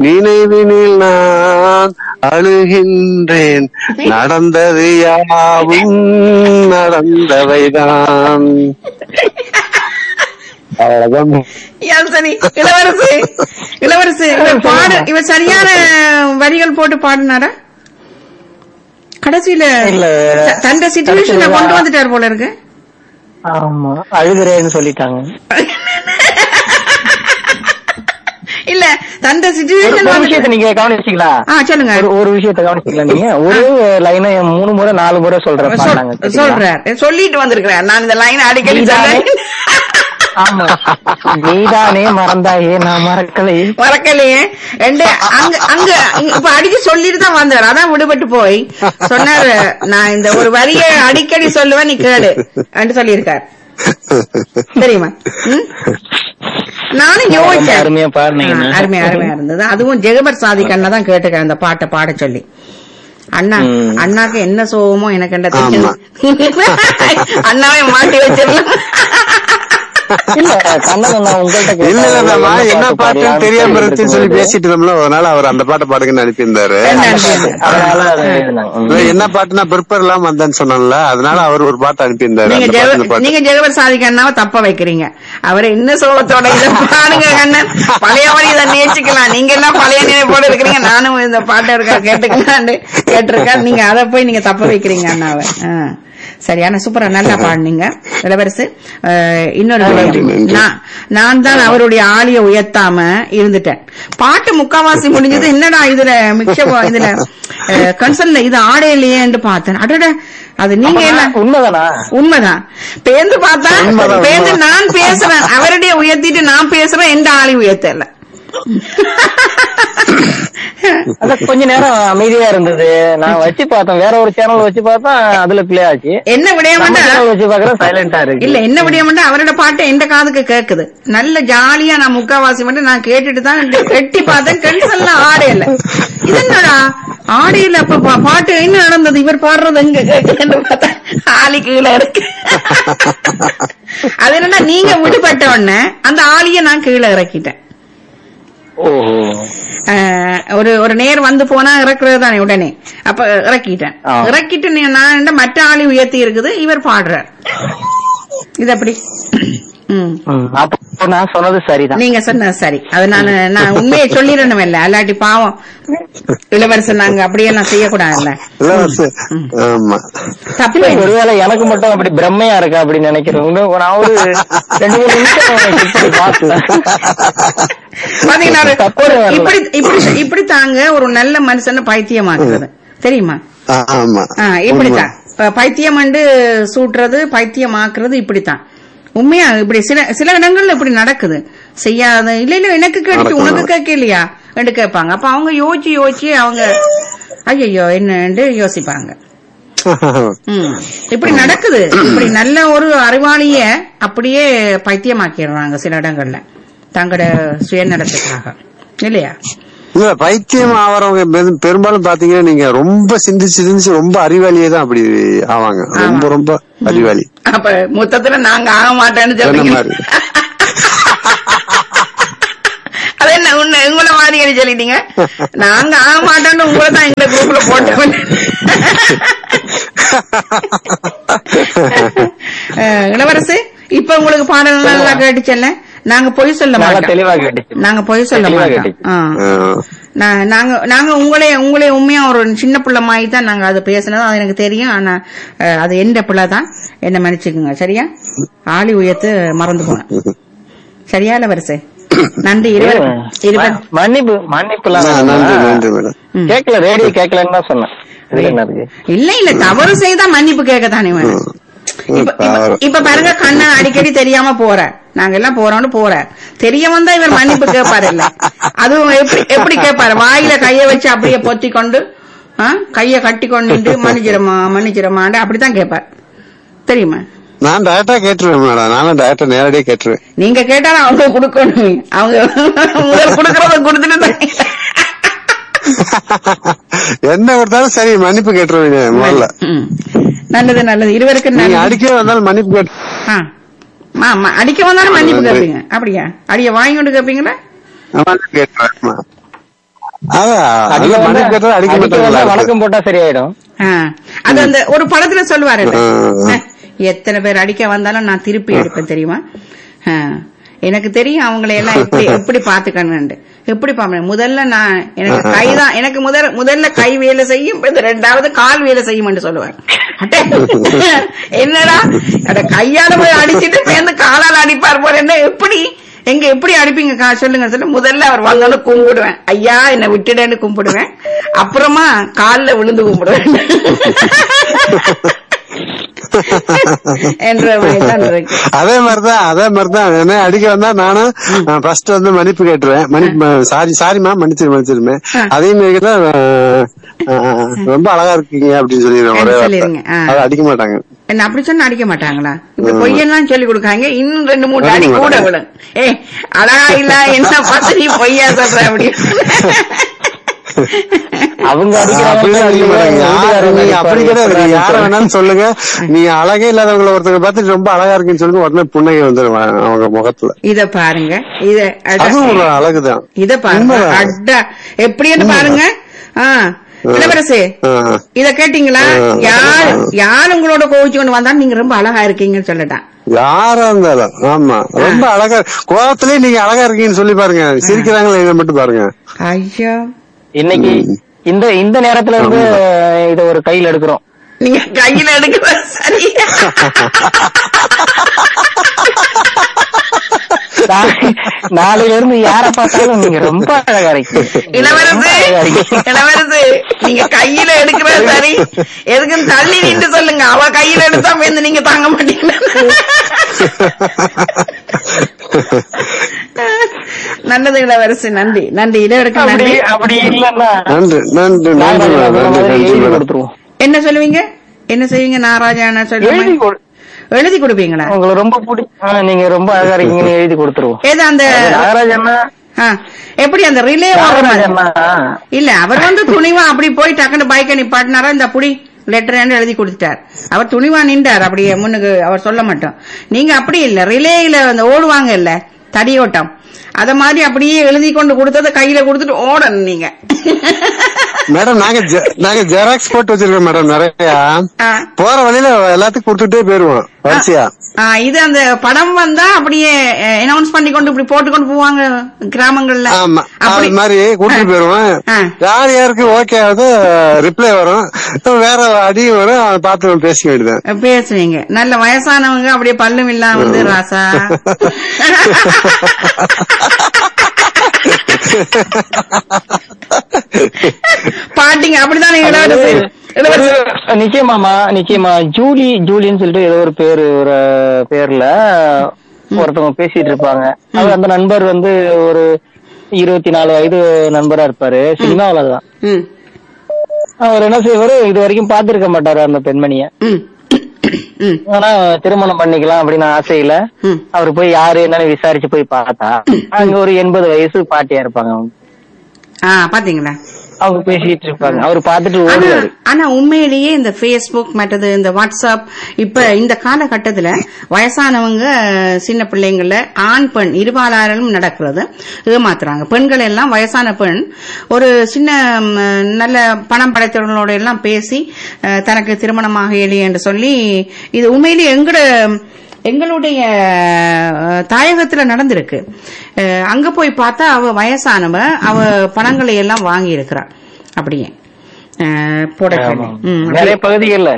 நினைவினில் நான் அழுகின்றேன். நடந்தது யாவும் நடந்தவைதான். இளவரசி இளவரசி பாடு இவர் சரியான வரிகள் போட்டு பாடினாரா? கடைசியில தந்த சிச்சுவேஷன்ல கொண்டு வந்துட்டார் போல இருக்கு. ஆமா, அழுகிறேன்னு சொல்லிட்டாங்க. இல்ல தந்த சிச்சுவேஷன் விஷயத்த நீங்க கவனிச்சீங்களா? சொல்லுங்க. ஒரு விஷயத்த கவனிச்சீங்களா நீங்க? ஒரு லைனை 3 முறை 4 முறை சொல்றாரு, சொல்லிட்டு வந்திருக்கிறேன். நான் இந்த லைன் அடிக்கடி ஆமா, நீதானே மறந்தாயே நான் மறக்கலையே அங்க இப்ப அடிச்சு சொல்லிட்டு தான் வந்தாரு. அதான் விடுபட்டு போய் சொன்னாரு, நான் இந்த ஒரு வரியை அடிக்கடி சொல்லுவேன், நீ கேளு என்று சொல்லியிருக்காரு. தெரியுமா? நானும் யோசிச்சேன். அருமையா இருந்தது. அதுவும் ஜெகபர் சாதிக் அண்ணா தான் கேட்டுக்க அந்த பாட்டை பாட சொல்லி. அண்ணாக்கு என்ன சோகமோ எனக்கு அண்ணாவே மாட்டி வச்சிடலாம். என்ன பாட்டுன்னு தெரியாம இருந்துச்சுன்னு சொல்லி பேசிட்டு இருந்தோம்ல, அதனால அவர் அந்த பாட்டை பாடுங்கன்னு அனுப்பியிருந்தாரு. என்ன பாட்டுனா ப்ரிப்பேர் எல்லாம் வந்தேன்னு சொன்னால, அதனால அவர் ஒரு பாட்டு அனுப்பியிருந்தாரு. நீங்க ஜெகவர் சாதிக் அண்ணாவை தப்ப வைக்கிறீங்க. அவரை இன்னும் சோகத்தோட இதை பாடுங்க கண்ணன், பழைய வரி இதை நேசிக்கலாம். நீங்க எல்லாம் பழைய நினைப்போட இருக்கிறீங்க, நானும் இந்த பாட்டை இருக்கா கேட்டுக்கலான்னு கேட்டிருக்கேன். நீங்க அதை போய் நீங்க தப்ப வைக்கிறீங்க அண்ணாவை. சரியான சூப்பரா நல்லா பாடுனீங்க இளவரசு. இன்னொரு நான் தான் அவருடைய ஆளிய உயர்த்தாம இருந்துட்டேன். பாட்டு முக்காவாசி முடிஞ்சது. என்னடா இதுல இதுல கன்சர்ன்ல இது ஆடே இல்லையேன்னு பார்த்தேன். அடட, அது நீங்க உண்மைதான். பேந்து பார்த்தா பேந்து நான் பேசுறேன், அவருடைய உயர்த்திட்டு நான் பேசுறேன், எந்த ஆளி உயர்த்தல. கொஞ்ச நேரம் அமைதியா இருந்தது. நான் வச்சு பார்த்தேன், வேற ஒரு சேனல் வச்சு பார்த்தா அதுல பிளே ஆச்சு. என்ன விடயமாட்டா வச்சு பாக்குறேன், சைலண்டா இருக்கு. இல்ல என்ன விடயமாட்டா அவரோட பாட்டு எந்த காதுக்கு கேக்குது. நல்ல ஜாலியா நான் முக்காவாசி மட்டும் நான் கேட்டுட்டு தான் எட்டி பார்த்தேன். கென்சல்லாம் ஆடே இல்ல. இது என்னடா ஆடே இல்ல? அப்ப பாட்டு என்ன நடந்தது? இவர் பாடுறது எங்க கேக்குன்னு பார்த்தா ஆளி கீழே இருக்கு. அது என்னன்னா, நீங்க விடுபட்ட உடனே அந்த ஆளிய நான் கீழே இறக்கிட்டேன். ஒரு நேர் வந்து போனா இறக்குறது தானே உடனே. அப்ப இறக்கிட்டு நான் மற்ற ஆளி உயர்த்தி இருக்குது, இவர் பாடுறார். இது அப்படி நான் சொன்னது சரிதான், நீங்க சொன்னது சரி. அது நான் உண்மையை சொல்லிடணும் இல்ல, அல்லாட்டி பாவம் இளவரசன் நாங்க அப்படியெல்லாம் செய்யக்கூடாதுல்ல. தப்பு. ஒருவேளை எனக்கு மட்டும் அப்படி பிரம்மையா இருக்கா அப்படின்னு நினைக்கிறேன். நான் ஒரு 2-3 நிமிஷம் பாத்தீங்கன்னா இப்படி தாங்க ஒரு நல்ல மனுஷன் பைத்தியமாக்குறது தெரியுமா? இப்படித்தான் பைத்தியம் சூட்டுறது, பைத்தியமாக்குறது இப்படித்தான். உண்மையா இப்படி சில இடங்கள்ல இப்படி நடக்குது. செய்யாத இல்ல எனக்கு கேட்டு உனக்கு கேட்கலையா என்று கேட்பாங்க. அப்ப அவங்க யோசிச்சு அவங்க ஐயோ என்னன்னு யோசிப்பாங்க. இப்படி நடக்குது. இப்படி நல்ல ஒரு அறிவாளிய அப்படியே பைத்தியமாக்கிடுறாங்க சில இடங்கள்ல தங்களோட சுயநலத்துக்காக, இல்லையா? இல்ல, பைத்தியம் ஆவறவங்க பெரும்பாலும் பாத்தீங்கன்னா நீங்க ரொம்ப சிந்திச்சு ரொம்ப அறிவாளியே தான் அப்படி ஆவாங்க. ரொம்ப அறிவாளி. அப்ப மொத்தத்துல நாங்க ஆக மாட்டேன்னு சொல்றீங்க. அது என்ன உங்களை மாதிரி சொல்லிட்டீங்க? நாங்க ஆக மாட்டோம்னு உங்களை தான் எங்க குரூப்ல போட்டோம். இளவரசு, இப்ப உங்களுக்கு பாடல் நல்லா கேட்டுச்சல்ல? நாங்க பொய் சொல்ல மாட்டோம், தெளிவா கேட்டுச்சு. நாங்க பொய் சொல்ல மாட்டோம். நாங்க உங்களே உண்மையா ஒரு சின்ன பிள்ளை மாதிரி தான் நாங்க அது பேசினதும் அது எனக்கு தெரியும். ஆனா அது எந்த பிள்ளை தான், என்ன மன்னிச்சுக்குங்க. சரியா? ஆளி உயர்த்து மறந்து போனேன். சரியா இளவரசு? நன்றி. மன்னிப்பு கேட்கல, ரேடியோ கேட்கலன்னு தான் சொன்னேன். இல்ல தவறு செய்தா மன்னிப்பு கேட்கத்தானே வேணும். இப்ப பாருங்க, கண்ணா அடிக்கடி தெரியாம போற, நாங்க எல்லாம் போற தெரிய வந்தா இவர் மன்னிப்பு கேட்பாரு இல்ல? அதுவும் எப்படி கேட்பாரு? வாயில கைய வச்சு அப்படியே பொத்தி கொண்டு கைய கட்டி கொண்டு மன்னிச்சிரமாண்டு அப்படித்தான் கேட்பாரு. தெரியுமா? நான் டைரக்டா கேட்டுருவேன் மேடம். நானும் டைரக்டா நேரடியா கேட்டுருவேன். நீங்க கேட்டாலும் அவங்க கொடுக்கணும். அவங்க முதல் கொடுக்கறத கொடுத்துட்டு என்ன கொடுத்தாலும் சரி மன்னிப்பு கேட்டுருவீங்க முதல்ல. நல்லது. இருவருக்கு அடிக்க வந்தாலும் மன்னிப்பு கேட்டு அடிக்க வந்தாலும் மன்னிப்பு கேட்பீங்க? அப்படியா? அடிய வாங்கி கொண்டு கேட்பீங்களா? வணக்கம் போட்டா சரியாயிடும். அது அந்த ஒரு படத்துல சொல்லுவாரு, எத்தனை பேர் அடிக்க வந்தாலும் நான் திருப்பி எடுப்பேன் தெரியுமா, எனக்கு தெரியும் அவங்களை எல்லாம் எப்படி பாத்துக்கணும், எப்படி பாப்பேன். முதல்ல நான் எனக்கு கைதான், எனக்கு முதல்ல கை வேலை செய்யும், ரெண்டாவது கால் வேலை செய்யும் சொல்லுவேன். என்னடா கையால போய் அடிச்சுட்டு சேர்ந்து காலால் அடிப்பார் போல, என்ன எப்படி எங்க எப்படி அடிப்பீங்க சொல்லுங்க சொல்ல. முதல்ல அவர் வந்தாலும் கும்பிடுவேன், ஐயா என்ன விட்டுடன்னு கும்பிடுவேன், அப்புறமா காலில் விழுந்து கும்பிடுவேன் அதே மாதிரிதான் என்ன அடிக்க வந்தா நானும் ஃபர்ஸ்ட் வந்து மன்னிப்பு கேட்டுருவேன், சாரிமா மன்னிச்சிருமே. அதே மாதிரிதான் ரொம்ப அழகா இருக்கீங்க அப்படின்னு சொல்லிடுவேன், அதை அடிக்க மாட்டாங்க. என்ன அப்படி சொன்னா அடிக்க மாட்டாங்களா? இப்ப பொய்யெல்லாம் சொல்லி கொடுக்காங்க, இன்னும் 2-3 அடி கூட விடும். அழகா இல்ல என்ன பார்த்து நீ பொய்யா சொல்ற அப்படின்னு அவங்க அப்படி கிடையாது. யார வேணாலும் சொல்லுங்க, நீங்க அழகே இல்லாதவங்களை ஒருத்தங்க பார்த்து ரொம்ப அழகா இருக்குன்னு சொல்லுங்க, உடனே புன்னகை வந்துருவாங்க அவங்க முகத்துல. இத பாருங்க, ஒரு அழகுதான். இத பாருங்க அட்டா எப்படின்னு பாருங்க. இளவரசே இத கேட்டீங்களா? யார் உங்களோட கோவிச்சு கொண்டு வந்தாலும் நீங்க ரொம்ப அழகா இருக்கீங்கன்னு சொல்லட்டான். யாரா இருந்தாலும் ஆமா ரொம்ப அழகா, கோவத்திலே நீங்க அழகா இருக்கீங்கன்னு சொல்லி பாருங்க, சிரிக்கிறாங்களா இதை மட்டும் பாருங்க. ஐயோ இன்னைக்கு இந்த நேரத்துல இருந்து இத ஒரு கையில எடுக்கிறோம். நீங்க கையில எடுக்கிற சரி. நாளையில இருந்து யார பார்த்தாலும் நீங்க ரொம்ப அழகா இருக்கீங்க. இளவரசு நீங்க கையில எடுக்கிற சரி, எதுக்குன்னு தள்ளி நின்று சொல்லுங்க, அவ கையில எடுத்தா வந்து நீங்க தாங்க மாட்டீங்க. நல்லது இளவரசு, நன்றி நன்றி. இளவரசு நன்றி. அப்படி இல்லன்னா கொடுத்துருவோம். என்ன சொல்லுவீங்க, என்ன செய்வீங்க? நாராஜான சொல்லுங்க. எழுதி கொடுப்பீங்களா? உங்களுக்கு ரொம்ப பிடிக்கும், நீங்க ரொம்ப அழகா இருக்கீங்கன்னு எழுதி கொடுத்துருவோம். ஏதோ அந்த நாகராஜன்னா எப்படி அந்த ரிலே இல்ல, அவர் வந்து துணிவா அப்படி போய் டக்குன்னு பைக்க நிப்பாட்டினாரா, இந்த புடி லெட்டர் எழுதி கொடுத்துட்டார். அவர் துணிவா நின்றார் அப்படியே முன்னுக்கு, அவர் சொல்ல மாட்டோம். நீங்க அப்படி இல்ல, ரிலேயில அந்த ஓடுவாங்க இல்ல தடியோட்டம், அத மாதிரி அப்படியே எழுதி கொண்டு கொடுத்தத கையில கொடுத்துட்டு ஓடணும் நீங்க. மேடம் நாங்க ஜெராக்ஸ் போட்டு வச்சிருக்கோம் மேடம், நிறைய போற வழியில எல்லாத்துக்கும் கொடுத்துட்டே போயிருவோம் வரிசையா. இது அந்த படம் வந்தா அப்படியே அனௌன்ஸ் பண்ணி கொண்டு இப்படி போட்டு கொண்டு போவாங்க கிராமங்கள்ல. ஆமா அது மாதிரி கூட்டிட்டு போயிருவோம். யார் யாருக்கு ஓகே ஆகுது ரிப்ளை வரும், வேற அடி வரும், அதை பார்த்து பேசிக்க வேண்டியது. பேசுவீங்க. நல்ல வயசானவங்க அப்படியே பல்லும் இல்லாம வந்து ராசா பாட்டிங்க அப்படிதான். நிச்சயமா ஜூலின்னு சொல்லிட்டு ஏதோ ஒரு பேர்ல ஒருத்தவங்க பேசிட்டு இருப்பாங்க. அவர் அந்த நண்பர் வந்து ஒரு 24 வயது நண்பரா இருப்பாரு, சினிமாவிலதான். அவர் என்ன செய்வாரு, இது வரைக்கும் பாத்துருக்க மாட்டாரு அந்த பெண்மணிய. ஆனா திருமணம் பண்ணிக்கலாம் அப்படின்னு ஆசையில அவரு போய் யாரு என்னன்னு விசாரிச்சு போய் பார்த்தா அங்க ஒரு 80 வயசு பாட்டியா இருப்பாங்க. அவங்க பாத்தீங்களா, அவங்க பேசிட்டு இருப்பாங்க, அவரு பாத்துட்டு ஓடுவாரு. ஆனா உண்மையிலேயே இந்த Facebook மற்றது இந்த வாட்ஸ்அப் இப்ப இந்த காலகட்டத்துல வயசானவங்க சின்ன பிள்ளைங்கள ஆண் பெண் இருபாலாரும் நடக்கிறது ஏமாத்துறாங்க. பெண்கள் எல்லாம் வயசான பெண் ஒரு சின்ன நல்ல பணம் படைத்தவர்களோட எல்லாம் பேசி தனக்கு திருமணமாக இல்லையே என்று சொல்லி, இது உண்மையிலேயே எங்களுடைய தாயகத்துல நடந்திருக்கு. அங்க போய் பார்த்தா அவ வயசானவ, அவ பணங்களை எல்லாம் வாங்கி இருக்கிறார். அப்படியே நிறைய பகுதிகள்ல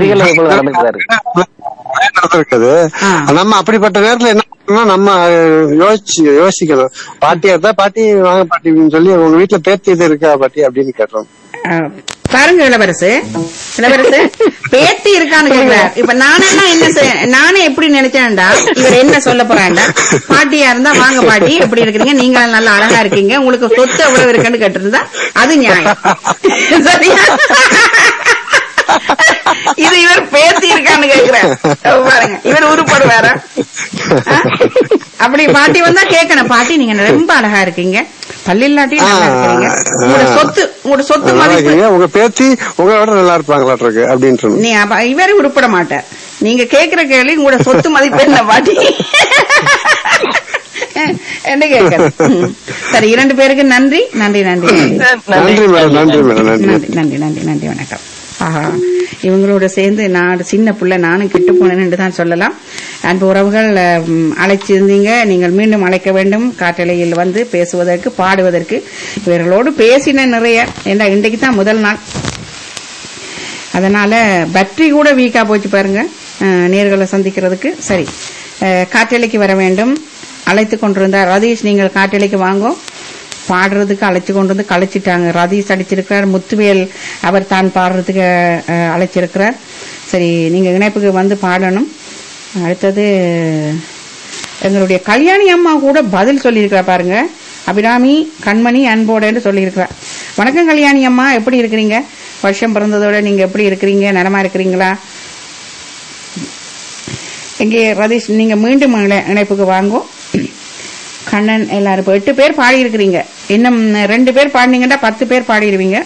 நடந்திருக்குது. நம்ம அப்படிப்பட்ட நேரத்துல என்ன நம்ம யோசிக்கணும். பாட்டியா இருந்தா பாட்டி வாங்க பாட்டின்னு சொல்லி உங்க வீட்டுல பேத்தி இது இருக்கா பாட்டி அப்படின்னு கேட்டோம். பாருங்க இளவரசு பேத்தி இருக்கான்னு கேட்கிறார். இப்ப நானே எப்படி நினைச்சேன்டா, இவர் என்ன சொல்ல போறாண்டா, பாட்டியா இருந்தா வாங்க பாட்டி எப்படி இருக்கிறீங்க, நீங்க நல்லா அழகா இருக்கீங்க, உங்களுக்கு சொத்து எவ்வளவு இருக்குன்னு கேட்டிருந்தா அது நியாயம். சரியா? இது இவர் பேத்தி இருக்கான்னு கேக்குறாரு பாருங்க, இவர் உருப்படுவாரா? அப்படி பாட்டி வந்தா கேட்கணும், பாட்டி நீங்க ரொம்ப அழகா இருக்கீங்க, பல்லில்லாட்டி நல்லா இருக்கீங்க, உங்களோட சொத்து மதிப்பு உங்க பேத்தி உங்களோட நல்லா இருப்பாங்களா அப்படின்னு நீ இவரு உருப்பட மாட்டார். நீங்க கேக்குற கேள்வி உங்களோட சொத்து மதிப்பு என்ன பாட்டி? என்ன கேட்கணும். சரி, 2 பேருக்கு நன்றி நன்றி நன்றி நன்றி நன்றி மேடம், நன்றி மேடம், நன்றி. நன்றி நன்றி நன்றி நன்றி, வணக்கம். ஆஹா, இவங்களோட சேர்ந்து நான் சின்ன பிள்ளை நானும் கெட்டு போனேன்னு தான் சொல்லலாம். அன்பு உறவுகள், அழைச்சிருந்தீங்க, நீங்கள் மீண்டும் அழைக்க வேண்டும் காற்றலையில் வந்து பேசுவதற்கு, பாடுவதற்கு. இவர்களோடு பேசின நிறைய, ஏன்னா இன்றைக்கு தான் முதல் நாள், அதனால பேட்டரி கூட வீக்கா போச்சு பாருங்க நேர்களை சந்திக்கிறதுக்கு. சரி, காற்றலைக்கு வர வேண்டும். அழைத்து கொண்டிருந்தார் ரதீஷ், நீங்கள் காற்றலைக்கு வாங்கோ. பாடுறதுக்கு அழைச்சு கொண்டு வந்து கழிச்சிட்டாங்க. ரதீஷ் அடிச்சிருக்கிறார், முத்துவேல் அவர் தான் பாடுறதுக்கு அழைச்சிருக்கிறார். சரி, நீங்க இணைப்புக்கு வந்து பாடணும். அடுத்தது எங்களுடைய கல்யாணி அம்மா கூட பதில் சொல்லியிருக்கிறார் பாருங்க. அபிராமி கண்மணி அன்போடு சொல்லியிருக்கிறார். வணக்கம் கல்யாணி அம்மா, எப்படி இருக்கிறீங்க? வருஷம் பிறந்ததோட நீங்க எப்படி இருக்கிறீங்க? நலமா இருக்கிறீங்களா? எங்கே ரதீஷ், நீங்க மீண்டும் இணைப்புக்கு வாங்கோ. கண்ணன் எல்லாரும் 8 பேர் பாடி இருக்கிறீங்க. இன்னும் 2 பேர் பாடினீங்கன்னா 10 பேர் பாடிடுவீங்க.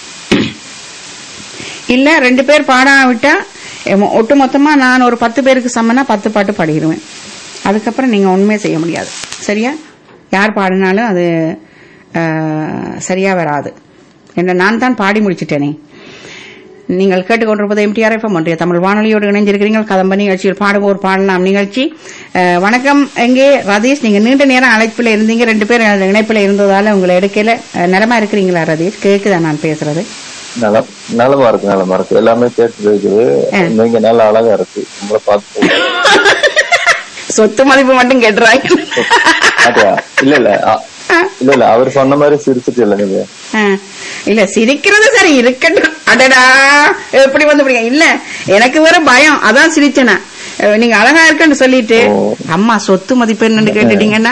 இல்ல 2 பேர் பாடாவிட்டா ஒட்டு மொத்தமா நான் ஒரு 10 பேருக்கு சமனா 10 பாட்டு பாடிடுவேன். அதுக்கப்புறம் நீங்க ஒண்ணுமே செய்ய முடியாது. சரியா? யார் பாடினாலும் அது சரியா வராது. என்ன, நான் தான் பாடி முடிச்சுட்டேனே. நீங்கள் கேட்டுக்கொண்டிருப்பது எம்டிஆர் எஃப்எம் ஒன்றிய தமிழ் வானொலியோடு இணைஞ்சிருக்கிறீர்கள். கதம்பி நிகழ்ச்சியில் பாடுவோர் பாடலாம் நிகழ்ச்சி. வணக்கம். எங்கே ரதீஷ், நீங்க நீண்ட நேரம் அழைப்பில் இருந்தீங்க, 2 பேர் இணைப்பில் இருந்ததால உங்களை எடுக்கல. நலமா இருக்கிறீங்களா ரதீஷ்? கேக்குதா நான் பேசுறது? நலமா இருக்கு, எல்லாமே கேட்டு இருக்குது. நீங்க நல்ல அழகா இருக்கு, உங்களை பார்த்து. சொத்து மதிப்பு மட்டும் கேட்டுறாங்க. இல்ல அவர் சொன்ன மாதிரி சிரிச்சுட்டு இல்லைங்க. இல்ல, சிரிக்கிறது சரி இருக்கட்டும். அடடா, எப்படி வந்து இல்ல, எனக்கு வேற பயம், அதான் சிரிச்சனா. நீங்க அழகா இருக்குன்னு சொல்லிட்டு அம்மா சொத்து மதிப்பு என்னன்னு கேட்டுட்டீங்கன்னா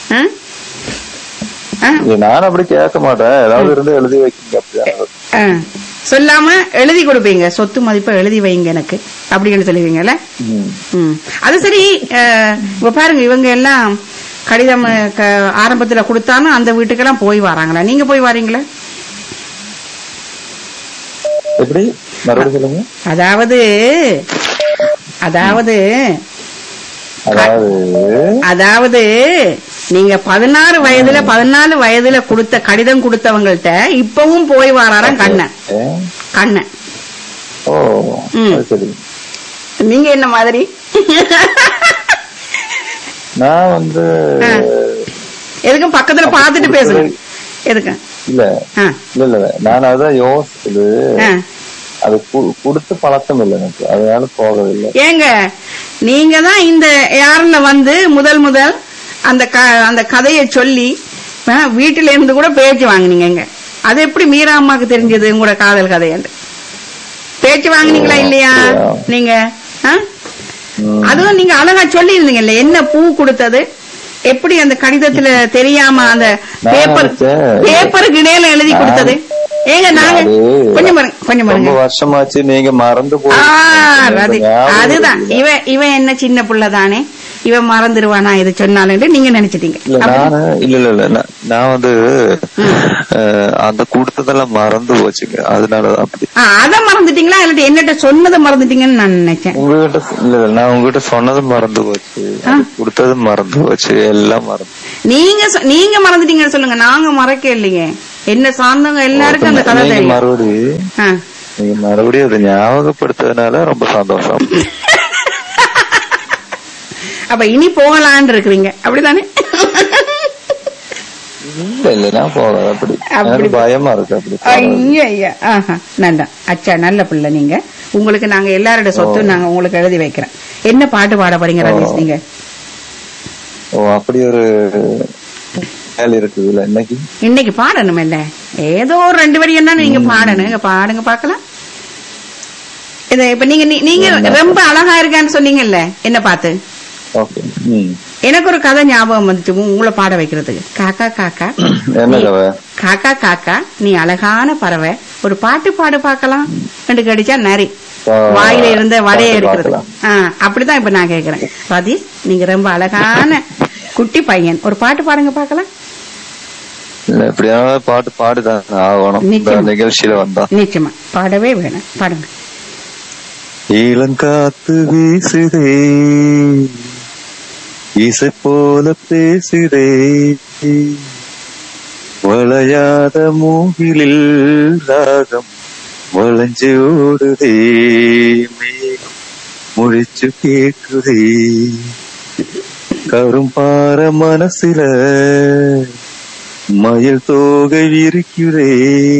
நான் அப்படி கேட்க மாட்டேன். ஏதாவது இருந்து எழுதி வைக்க சொல்லாம எழுதி கொடுப்பீங்க. சொத்து மதிப்பை எழுதி வைங்க எனக்கு அப்படின்னு சொல்லுவீங்கல்ல. அது சரி. இப்ப பாருங்க, இவங்க எல்லாம் கடிதம் ஆரம்பத்துல கொடுத்தாலும் அந்த வீட்டுக்கெல்லாம் போய் வராங்களா? நீங்க போய் வாரீங்களா? எப்படி மறுபடியும் சொல்லுங்க. அதாவது அதாவது அதாவது நீங்க 16 வயதுல 14 வயதுல கொடுத்த கடிதம் கொடுத்தவங்கள்ட்ட இப்பவும் போய் வாராராம் கண்ணன். நீங்க என்ன மாதிரி? நான் வந்து எதுக்கும் பக்கத்துல பாத்துட்டு பேசுறேன். எதுக்கு? இல்ல நான் அதான் யோசிச்சது, அது கொடுத்து பழக்கம் இல்லை எனக்கு, அதனால போகவில்லை. ஏங்க, நீங்க தான் இந்த யாருல வந்து முதல் அந்த கதையை சொல்லி வீட்டில இருந்து கூட பேச்சு வாங்கினீங்க. அது எப்படி மீரா அம்மாக்கு தெரிஞ்சது உங்களோட காதல் கதையாண்டு? பேச்சு வாங்கினீங்களா இல்லையா நீங்க? அதுவும் நீங்க அழகா சொல்லி இருந்தீங்கல்ல, என்ன பூ கொடுத்தது, எப்படி அந்த கடிதத்துல தெரியாம அந்த பேப்பருக்கு இடையில எழுதி கொடுத்தது. ஏங்க நாங்க கொஞ்சம் வருஷமாச்சு, நீங்க மறந்து அதுதான் இவன் என்ன சின்ன புள்ள தானே, இவன் மறந்துடுவானா இது சொன்னாலும் நீங்க நினைச்சிட்டீங்க. இல்ல நான் வந்து அந்த கூட்டத்தெல்லாம் மறந்து போச்சுங்க, அதனாலதான் அப்படி. அத மறந்துட்டீங்களா இல்லாட்டி என்னட்ட சொன்னதை மறந்துட்டீங்கன்னு நான் நினைச்சேன். உங்ககிட்ட இல்ல, நான் உங்ககிட்ட சொன்னதும் மறந்து போச்சு, கொடுத்ததும் மறந்து போச்சு, எல்லாம் மறந்து. நீங்க மறந்துட்டீங்கன்னு சொல்லுங்க, நாங்க மறக்க இல்லையே. என்ன சார்ந்தவங்க எல்லாருக்கும் அந்த கதை தெரியும். மறுபடியும் அதை ஞாபகப்படுத்ததுனால ரொம்ப சந்தோஷம். அப்ப இனி போகலான் இருக்கிறீங்க, அப்படித்தானே? இல்ல நான் போகல, அப்படி பயமா இருக்கு. அப்படி ஐயா, நல்லா அச்சா, நல்ல பிள்ளை நீங்க. உங்களுக்கு நாங்க எல்லாரோட சொத்து நாங்க உங்களுக்கு எழுதி வைக்கிறேன். என்ன பாட்டு பாட போறீங்க ரமேஷ் நீங்க? அப்படி ஒரு இருக்குதுல்ல, இன்னைக்கு பாடணும் இல்ல, ஏதோ ஒரு 2 வரி என்ன நீங்க பாடணும். பாடுங்க பாக்கலாம். இப்ப நீங்க ரொம்ப அழகா இருக்கான்னு சொன்னீங்கல்ல என்ன பார்த்து, எனக்கு ஒரு கதை ஞாபகம் வந்துச்சு உங்களை பாட வைக்கிறதுக்கு. காக்கா காக்கா காக்கா காக்கா நீ அழகான பறவை, ஒரு பாட்டு பாடு பாக்கலாம். ரெண்டு கடிச்சா நரி வாயில இருந்த வடைய எடுக்கிறது. அப்படிதான் இப்ப நான் கேக்குறேன். ரதீஷ், நீங்க ரொம்ப அழகான குட்டி பையன், ஒரு பாட்டு பாடுங்க பாக்கலாம். பாட்டு பாடுதான் ஆகணும் நிகழ்ச்சியில வந்தா. நிச்சயமா பாடவே வேணும், பாடுங்க. இளங்காத்து வீசுதே இசை போல பேசுதே வளையாத மூகிலில் ராகம் வளைஞ்சு ஓடுதே மேகம் முழிச்சு கேக்குதே கரும்பார மனசுல மயில் தோகை விரிக்குதே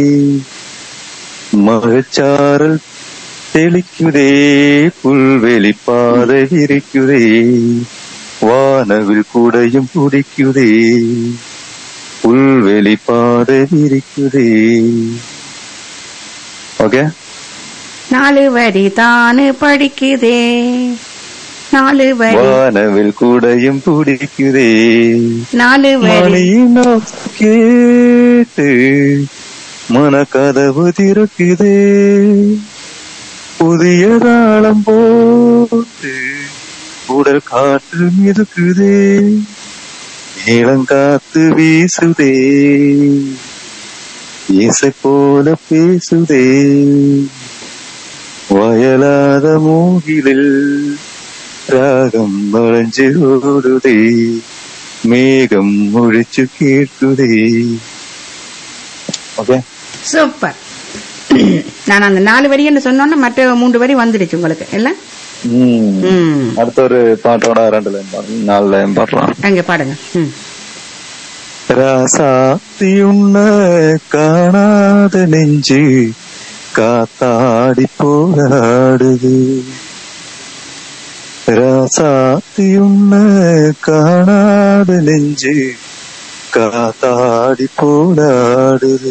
மகச்சாரல் தெளிக்குதே புல்வெளி பாதை விரிக்குதே வானவில் கூடையும் பிடிக்குதே புல்வெளி பாதை விரிக்குதே. ஓகே, 4 வரி தானு படிக்குதே 4 வரி வானவில் கூடையும் பிடிக்குதே 4 வரி கேட்டு மனக்கதவு திறக்குதே புதிய தாளம் போட்டு உடல் காற்று மிதக்குதே இளங்காத்து வீசுதே இசை போல பேசுதே வயலாத மூகிலில் ராகம் வளைஞ்சு ஓடுதே மேகம் முழிச்சு கேட்குதே. Okay, super. நான் அந்த 4 வரி என்று சொன்னோன்னா மற்ற 3 வரி வந்துடுச்சு உங்களுக்கு இல்ல? அடுத்த ஒரு பாட்டோட 2 லைன் பாருங்க, 4 லைன் பாடலாம். அங்க பாடுங்க. ராசாத்தி உன்ன காணாத நெஞ்சு காத்தாடி போராடுது ராசாத்தி உன்ன காணாத நெஞ்சு காத்தாடி போராடுது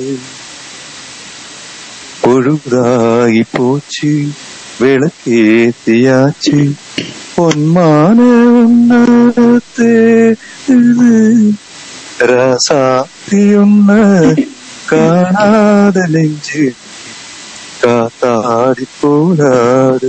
பொழுதாகி போச்சு விளக்கேத்தியாச்சு பொன்மான உன்னே ராசாத்தி உன்ன காணாத நெஞ்சு காத்தாடி போராடு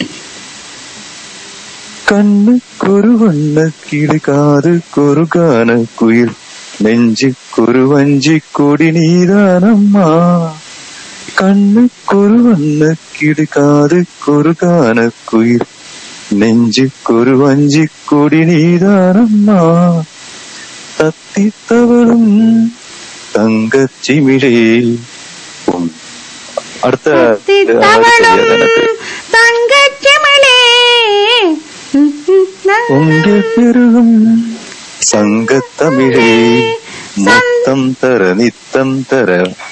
கண்ணு கொருவண்ண கிளி காது கொருகான குயில் நெஞ்சு கொருவஞ்சி கொடி நீதானம்மா கண்ணு கொருவண்ண கிளி காது கொருகான குயில் நெஞ்சு கொருவஞ்சி கொடி நீதானம்மா தத்தி தவளும் தங்கச்சிமிழே. அடுத்த தங்கச்சிமிழே உங்க பெருகும் சங்கத்தமிழே முத்தம் தர நித்தம் தர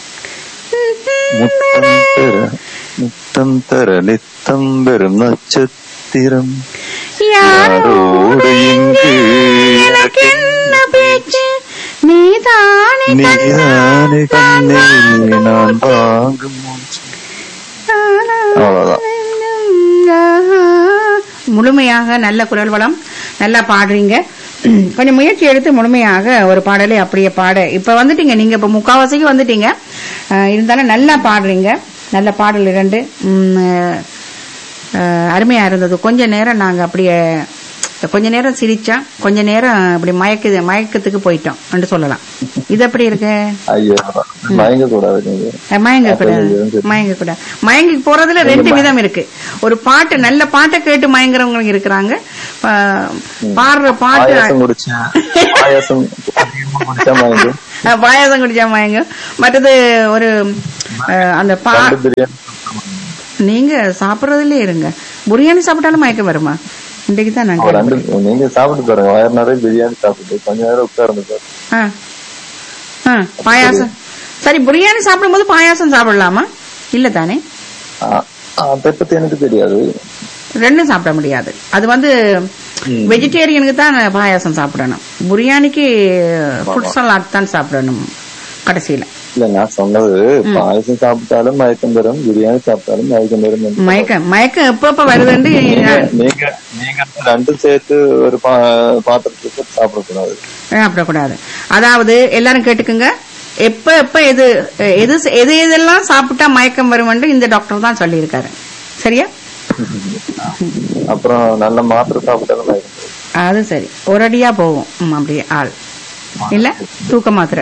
முத்தம் தர நித்தம் பெறும் நட்சத்திரம் யாரோடு இங்கு எனக்கென்ன பேச்சு நீதானே கண்ணே நான் வாங்கும் அவ்வளவுதான். முழுமையாக நல்ல குரல் வளம், நல்லா பாடுறீங்க. கொஞ்சம் முயற்சி எடுத்து முழுமையாக ஒரு பாடலை அப்படியே பாட இப்ப வந்துட்டீங்க. நீங்க இப்ப முக்காவாசிக்கு வந்துட்டீங்க. இருந்தாலும் நல்லா பாடுறீங்க. நல்ல பாடல் 2 அருமையா இருந்தது. கொஞ்ச நேரம் நாங்க அப்படியே கொஞ்ச நேரம் சிரிச்சோம், கொஞ்ச நேரம் அப்படி மயக்கத்துக்கு போயிட்டோம் என்று சொல்லலாம். இது எப்படி இருக்கு? மயங்க கூடாது. மயங்கி போறதுல 2 விதம் இருக்கு. ஒரு பாட்டு நல்ல பாட்டை கேட்டு மயங்குறவங்க இருக்கிறாங்க. பாடுற பாட்டு பாயாசம் குடிச்சா மயங்க. மற்றது ஒரு அந்த நீங்க சாப்பிடுறதுல இருங்க. பிரியாணி சாப்பிட்டாலும் மயக்கம் வருமா? இன்றைக்கு தான் நீங்க சாப்பிட்டு பாருங்க. வயிறு நிறைய பிரியாணி சாப்பிட்டு கொஞ்ச நேரம் உட்கார்ந்து பாயாசம். சரி, பிரியாணி சாப்பிடும் போது பாயாசம் சாப்பிடலாமா? இல்ல தானே? அதை பத்தி எனக்கு தெரியாது. 2 சாப்பிட முடியாது. அது வெஜிடேரியனுக்கு தான் பாயாசம் சாப்பிடணும். பிரியாணிக்கு ஃபுட் சலாட் தான் சாப்பிடணும் கடைசியில. இல்ல, நான் சொன்னது பாயசம் சாப்பிட்டாலும் மயக்கம் வரும், பிரியாணி சாப்பிட்டாலும் மயக்கம் வரும். மயக்கம் எப்ப வருதுன்னு நீங்க 2 சேர்த்து ஒரு பாத்திரத்துக்கு சாப்பிடக்கூடாது. அதாவது எல்லாரும் கேட்டுக்குங்க. எப்ப எதெல்லாம் சாப்பிட்டா மயக்கம் வரும் இந்த டாக்டர் தான் சொல்லி இருக்காரு. சரியா? அப்புறம் நல்ல மாத்திரை சாப்பிட்டாலும் மயக்கம் வரும். அது சரி, ஒரடியா போகும் அப்படியே ஆள் இல்ல, தூக்க மாத்திரை.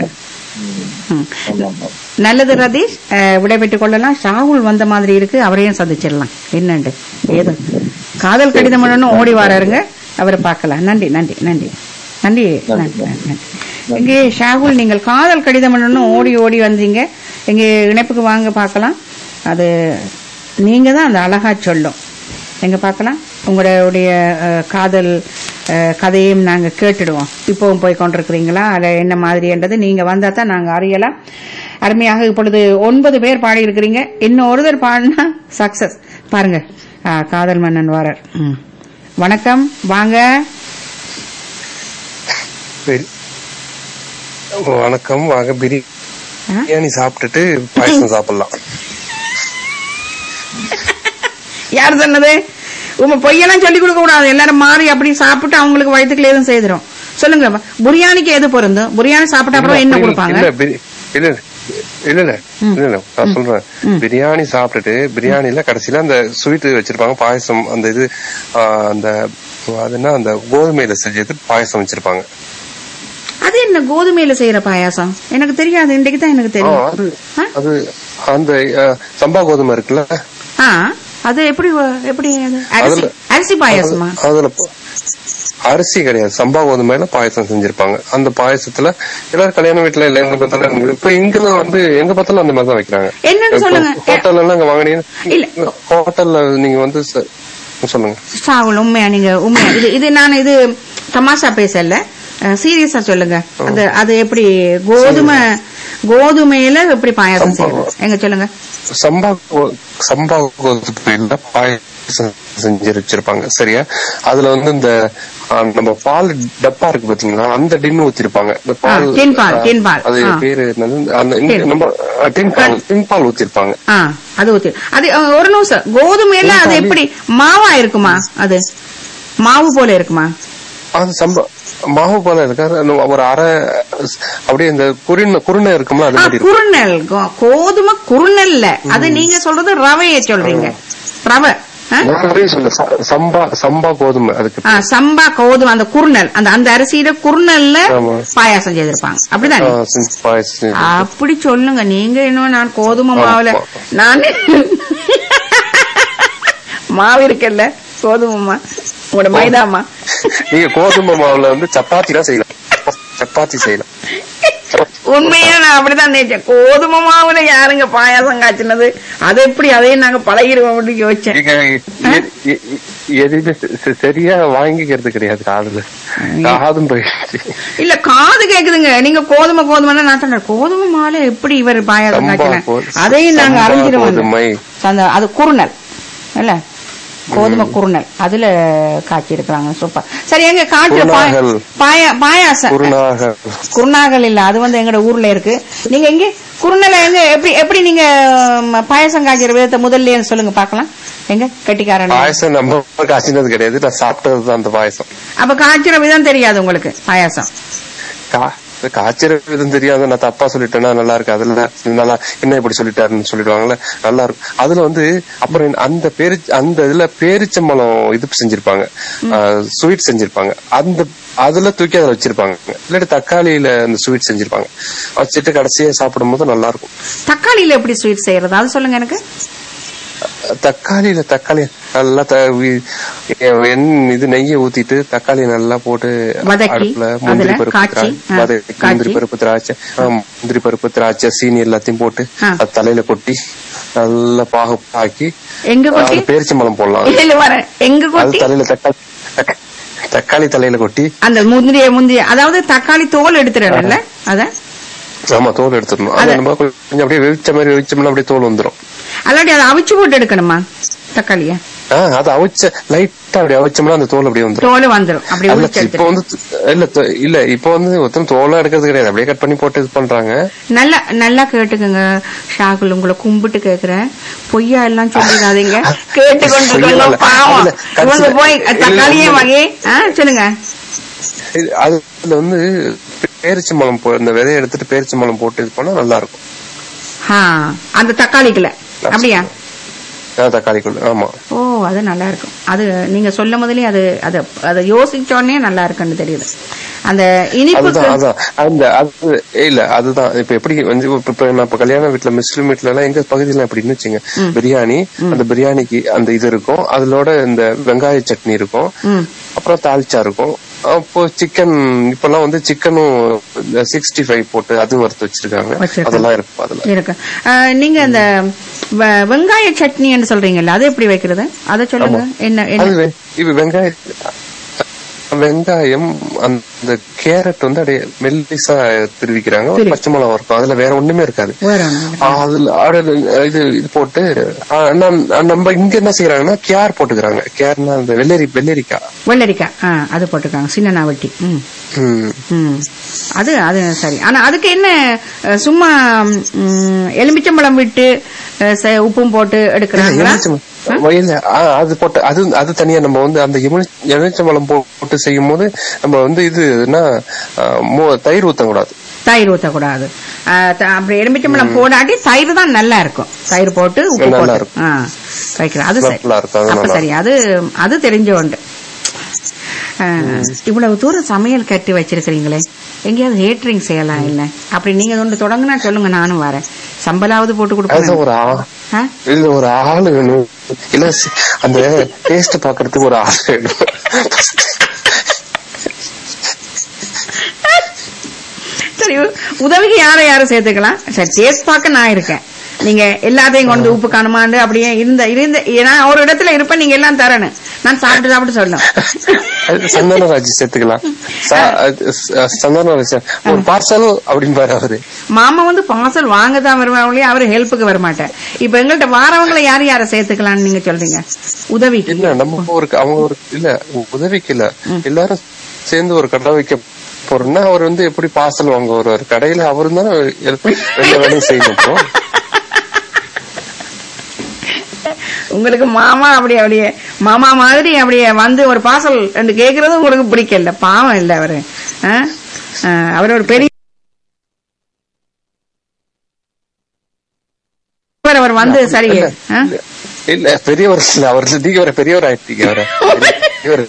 நல்லது ரதீஷ், விடைபெற்றுக் கொள்ளலாம். ஷாகுல் வந்த மாதிரி இருக்கு, அவரையும் சந்திச்சிடலாம். என்னண்டு ஏது காதல் கடிதம் ஓடி வராருங்க. அவரை பார்க்கலாம். நன்றி நன்றி நன்றி நன்றி நன்றி நன்றி. இங்கே ஷாகுல், நீங்கள் காதல் கடிதம் ஓடி ஓடி வந்தீங்க. எங்க இணைப்புக்கு வாங்க பார்க்கலாம். அது நீங்க தான் அந்த அழகா சொல்லும். எங்க பார்க்கலாம் உங்களுடைய காதல் கதையும் நாங்க கேட்டுடுவோம். இப்பவும் போய் கொண்டிருக்கிறீங்களா அல்ல என்ன மாதிரின்றது நீங்க வந்தா தான் நாங்க அறியலாம். அருமையாக இப்பொழுது 9 பேர் பாடி இருக்கிறீங்க. இன்னும் ஒருத்தர் பாடினா சக்சஸ். பாருங்க, காதல் மன்னன் வாரர். வணக்கம், வாங்க. வணக்கம், வாங்க. பிரியாணி சாப்பிட்டுட்டு பாயசம் சாப்பிடலாம். யார் சொன்னது? உங்க பொய்யெல்லாம் சொல்லி கொடுக்க கூடாது. எல்லாரும் மாறி அப்படி சாப்பிட்டு அவங்களுக்கு வயிற்றுக்குள்ள எதுவும் செய்திரும். சொல்லுங்க, பிரியாணிக்கு எது பொருந்தும்? பிரியாணி சாப்பிட்ட அப்புறம் என்ன கொடுப்பாங்க? இல்ல நான் சொல்றேன். பிரியாணி சாப்பிட்டுட்டு பிரியாணில கடைசியில அந்த ஸ்வீட் வச்சிருப்பாங்க, பாயசம். அந்த இது அந்த அதுன்னா அந்த கோதுமையில செஞ்சது பாயசம் வச்சிருப்பாங்க. அது என்ன கோதுமையில செய்யற பாயாசம்? எனக்கு தெரியாது, இன்றைக்கு தான் எனக்கு தெரியும். அது அந்த சம்பா கோதுமை இருக்குல்ல, அது எப்படி எப்படி அரிசி பாயாசமா? அதுல அரிசி கிடையாது, சம்பா கோதுமையில பாயசம் செஞ்சிருப்பாங்க. அந்த பாயசத்துல எல்லாரும் கல்யாண வீட்டுல இல்ல எங்க பார்த்தாலும், இப்ப இங்கெல்லாம் வந்து எங்க பார்த்தாலும் அந்த மாதிரிதான் வைக்கிறாங்க. என்னன்னு சொல்லுங்க. ஹோட்டல்ல எல்லாம் அங்க வாங்கினீங்க, ஹோட்டல்ல நீங்க வந்து சொல்லுங்க. உண்மையா நீங்க உண்மையா இது நான் இது தமாஷா பேசல, சீரியஸா சொல்லுங்க. அது எப்படி கோதுமையில எப்படி பாயாசம் செய்யணும் எங்க சொல்லுங்க. சம்பா கோதுமையில பாயசம் செஞ்சு வச்சிருப்பாங்க, சரியா? அதுல வந்து இந்த நம்ம பால் டப்பா இருக்கு பாத்தீங்களா, அந்த டின் ஊத்திருப்பாங்க. இந்த பால் அது பேரு நம்ம டின் பால் ஊத்திருப்பாங்க. அது ஊத்தி அது ஒரு நிமிஷம். கோதுமையில அது எப்படி மாவா இருக்குமா? அது மாவு போல இருக்குமா? அது மாவு போல இருக்காது, ஒரு அரை அப்படியே இந்த குருணை இருக்கும்ல, அது மாதிரி குருணல். கோதுமை குருணல்ல, அது நீங்க சொல்றது ரவைய சொல்றீங்க. ரவை சம்பா கோதுமை, அதுக்கு சம்பா கோதுமை. அந்த குருணல், அந்த அரிசியில குருணல்ல பாயாசம் செய்திருப்பாங்க, அப்படிதானே? அப்படி சொல்லுங்க நீங்க. இன்னும் நான் கோதுமை மாவுல நான் மாவு இருக்கல்ல, கோதுமை உங்களோட மைதாமா. நீங்க கோதுமை மாவுல வந்து சப்பாத்தி தான் செய்யலாம், சப்பாத்தி செய்யலாம். உண்மையா நான் அப்படிதான் நினைச்சேன். கோதுமை மாவுல யாருங்க பாயாசம் காய்ச்சினது? அது எப்படி அதையும் நாங்க பழகிடுவோம் அப்படின்னு யோசிச்சேன். எதுவுமே சரியா வாங்கிக்கிறது கிடையாது, காதுல காதும் போயிடுச்சு. இல்ல காது கேக்குதுங்க. நீங்க கோதுமை நான் சொன்னேன், கோதுமை மாவுல எப்படி இவர் பாயாசம் காய்ச்சின அதையும் நாங்க அறிஞ்சிருவோம். அது குருணல் இல்ல, கோதுமை குருணல், அதுல காய்ச்சி இருக்கிறாங்க. சூப்பர். சரி, எங்க காட்டுல பாயாசம் குருணாகல் இல்ல, அது வந்து எங்கட ஊர்ல இருக்கு. நீங்க எங்க குருணலை எங்க எப்படி நீங்க பாயசம் காய்ச்சிற விதத்தை முதல்ல சொல்லுங்க பாக்கலாம். எங்க கட்டிக்காரன் பாயசம் நம்ம காய்ச்சினது கிடையாது, நான் சாப்பிட்டதுதான் அந்த பாயசம். அப்ப காய்ச்சிற விதம் தெரியாது உங்களுக்கு? பாயாசம் காய்ச்சற விதம் தெரியாது. நான் தப்பா சொல்லிட்டேன்னா நல்லா இருக்கு, அதுல நல்லா என்ன இப்படி சொல்லிட்டாருன்னு சொல்லிடுவாங்கல்ல, நல்லா இருக்கும். அதுல வந்து அப்புறம் அந்த இதுல பேரிச்சம்பழம் இது செஞ்சிருப்பாங்க, ஸ்வீட் செஞ்சிருப்பாங்க. அதுல தூக்கி அதுல வச்சிருப்பாங்க. இல்லாட்டி தக்காளியில அந்த ஸ்வீட் செஞ்சிருப்பாங்க, வச்சுட்டு கடைசியா சாப்பிடும் போது நல்லா இருக்கும். தக்காளியில எப்படி ஸ்வீட் செய்யறது அது சொல்லுங்க எனக்கு. தக்காளி நல்லா இது நெய்ய ஊத்திட்டு தக்காளி நல்லா போட்டு அடுப்புல முந்திரி பருப்பு திராட்சை சீனி எல்லாத்தையும் போட்டு அது தலையில கொட்டி நல்லா பாகு ஆக்கி பேரிச்சம்பழம் போடலாம். அது தலையில தக்காளி தலையில கொட்டி அந்த முந்திரிய அதாவது தக்காளி தோல் எடுத்துறல. அத ஆமா, தோல் எடுத்துடணும். அது நம்ம கொஞ்சம் அப்படியே வெவிச்சோம்னா அப்படியே தோல் வந்துடும். அல்லாட்டி அதை அவிச்சு போட்டு எடுக்கணுமா தக்காளிய? அது அவிச்ச லைட்டா அப்படி அவிச்சோம்னா அந்த தோல் அப்படியே வந்துடும். தோல் வந்துடும். இப்ப வந்து இல்ல இப்ப வந்து ஒருத்தரும் தோலா எடுக்கிறது கிடையாது, அப்படியே கட் பண்ணி போட்டு இது பண்றாங்க. நல்லா கேட்டுக்கங்க ஷாகுல், உங்களை கும்பிட்டு கேக்குறேன், பொய்யா எல்லாம் சொல்லிடாதீங்க. கேட்டுக்கொண்டு பாவம் இவங்க போய் தக்காளியே வாங்கி சொல்லுங்க. அதுல வந்து பேரிச்சம்பழம் இந்த விதையை எடுத்துட்டு பேரிச்சம்பழம் போட்டு இது பண்ணா நல்லா இருக்கும் அந்த தக்காளிக்குள்ள. அப்படியா? தக்காளி கொள்ளு, ஆமா. ஓ, அது நல்லா இருக்கும். அது நீங்க சொல்லும் போதுலயே அதை யோசிச்சோடனே நல்லா இருக்குன்னு தெரியுது. அந்த இனிப்புக்கு அதுதான் இப்ப எப்படி வந்து இப்ப கல்யாண வீட்டுல முஸ்லீம் வீட்டுல எல்லாம் எங்க பகுதியில எப்படின்னு வச்சுங்க, பிரியாணி, அந்த பிரியாணிக்கு அந்த இது இருக்கும், அதோட இந்த வெங்காய சட்னி இருக்கும், அப்புறம் தால்ச்சா இருக்கும், அப்போ சிக்கன் இப்பெல்லாம் வந்து சிக்கனும் 65 போட்டு அது வறுத்து வச்சிருக்காங்க, அதெல்லாம் இருக்கும். அதெல்லாம் இருக்கு. நீங்க அந்த வெங்காய சட்னி சொல்றீங்கல்ல, அது எப்படி வைக்கிறது அதை சொல்லுங்க. என்ன வெங்காயம் அந்த கேரட் வந்து அப்படியே மெல்லிசா திருவிக்கிறாங்க, பச்சை மிளகா இருக்கும், அதுல வேற ஒண்ணுமே இருக்காது. அதுல இது போட்டு நம்ம இங்க என்ன செய்யறாங்கன்னா கேர் போட்டுக்கிறாங்க. கேர்னா அந்த வெள்ளரிக்காய் அது போட்டுருக்காங்க, சின்ன வெட்டி. அது சரி. ஆனா அதுக்கு என்ன சும்மா எலுமிச்சம்பழம் விட்டு உப்பும் போட்டு எடுக்கிறாங்களா? அது போட்டு அது தனியா நம்ம வந்து அந்த எலுமிச்சம்பழம் போட்டு செய்யும் போது நம்ம வந்து இதுன்னா தயிர் ஊத்தக்கூடாது. அப்படி எலுமிச்சம்பழம் போடாட்டி தயிர் தான் நல்லா இருக்கும். தயிர் போட்டு உப்பு போட்டு வைக்கிறேன். அது சரி. அது தெரிஞ்ச உண்டு. இவ்வளவு தூரம் சமையல் கட்டி வச்சிருக்கீங்களே, எங்கேயாவது ஹேட்டரிங் செய்யலாம் இல்ல? அப்படி நீங்க ஒன்று தொடங்குனா சொல்லுங்க, நானும் வரேன். சம்பளாவது போட்டு கொடுப்பேன். ஒரு ஆளு வேணும், இல்ல அந்த டேஸ்ட் பாக்குறதுக்கு ஒரு ஆளு வேணும். சரி, உதவிக்கு யாரை சேர்த்துக்கலாம்? சரி, டேஸ்ட் பார்க்க நான் இருக்கேன். நீங்க எல்லாத்தையும் கொண்டு உப்பு காணுமாண்டு அப்படியே இருந்த நான் ஒரு இடத்துல இருப்பேன், நீங்க எல்லாம் தரணும், நான் சாப்பிட்டு சொல்லணும். சந்தனராஜ் சேர்த்துக்கலாம். சந்தனராஜ் ஒரு பார்சல் அப்படின்னு பாரு. அவரு மாமா வந்து பார்சல் வாங்கதான் வருவாங்க, அவரு ஹெல்ப்புக்கு வரமாட்டேன். இப்ப எங்கள்கிட்ட வாரவங்களை யாரை சேர்த்துக்கலாம்னு நீங்க சொல்றீங்க? உதவிக்கு இல்ல, நம்ம அவங்க ஒரு இல்ல உதவிக்கு இல்ல, எல்லாரும் சேர்ந்து ஒரு கடை வைக்க போறோம்னா அவர் வந்து எப்படி பார்சல் வாங்க வருவாரு கடையில? அவரு தானே எல்லா வேலையும் செய்யணும். உங்களுக்கு மாமா அப்படியே மாமா மாதிரி அப்படியே வந்து ஒரு பார்சல் ரெண்டு கேக்குறது உங்களுக்கு பிடிக்கல? பாவம் இல்ல அவரு. அவர் ஒரு பெரிய அவர் வந்து சரி இல்ல பெரியவர் இல்ல, அவர் நீங்க வர பெரியவர் ஆயிட்டீங்க. அவரை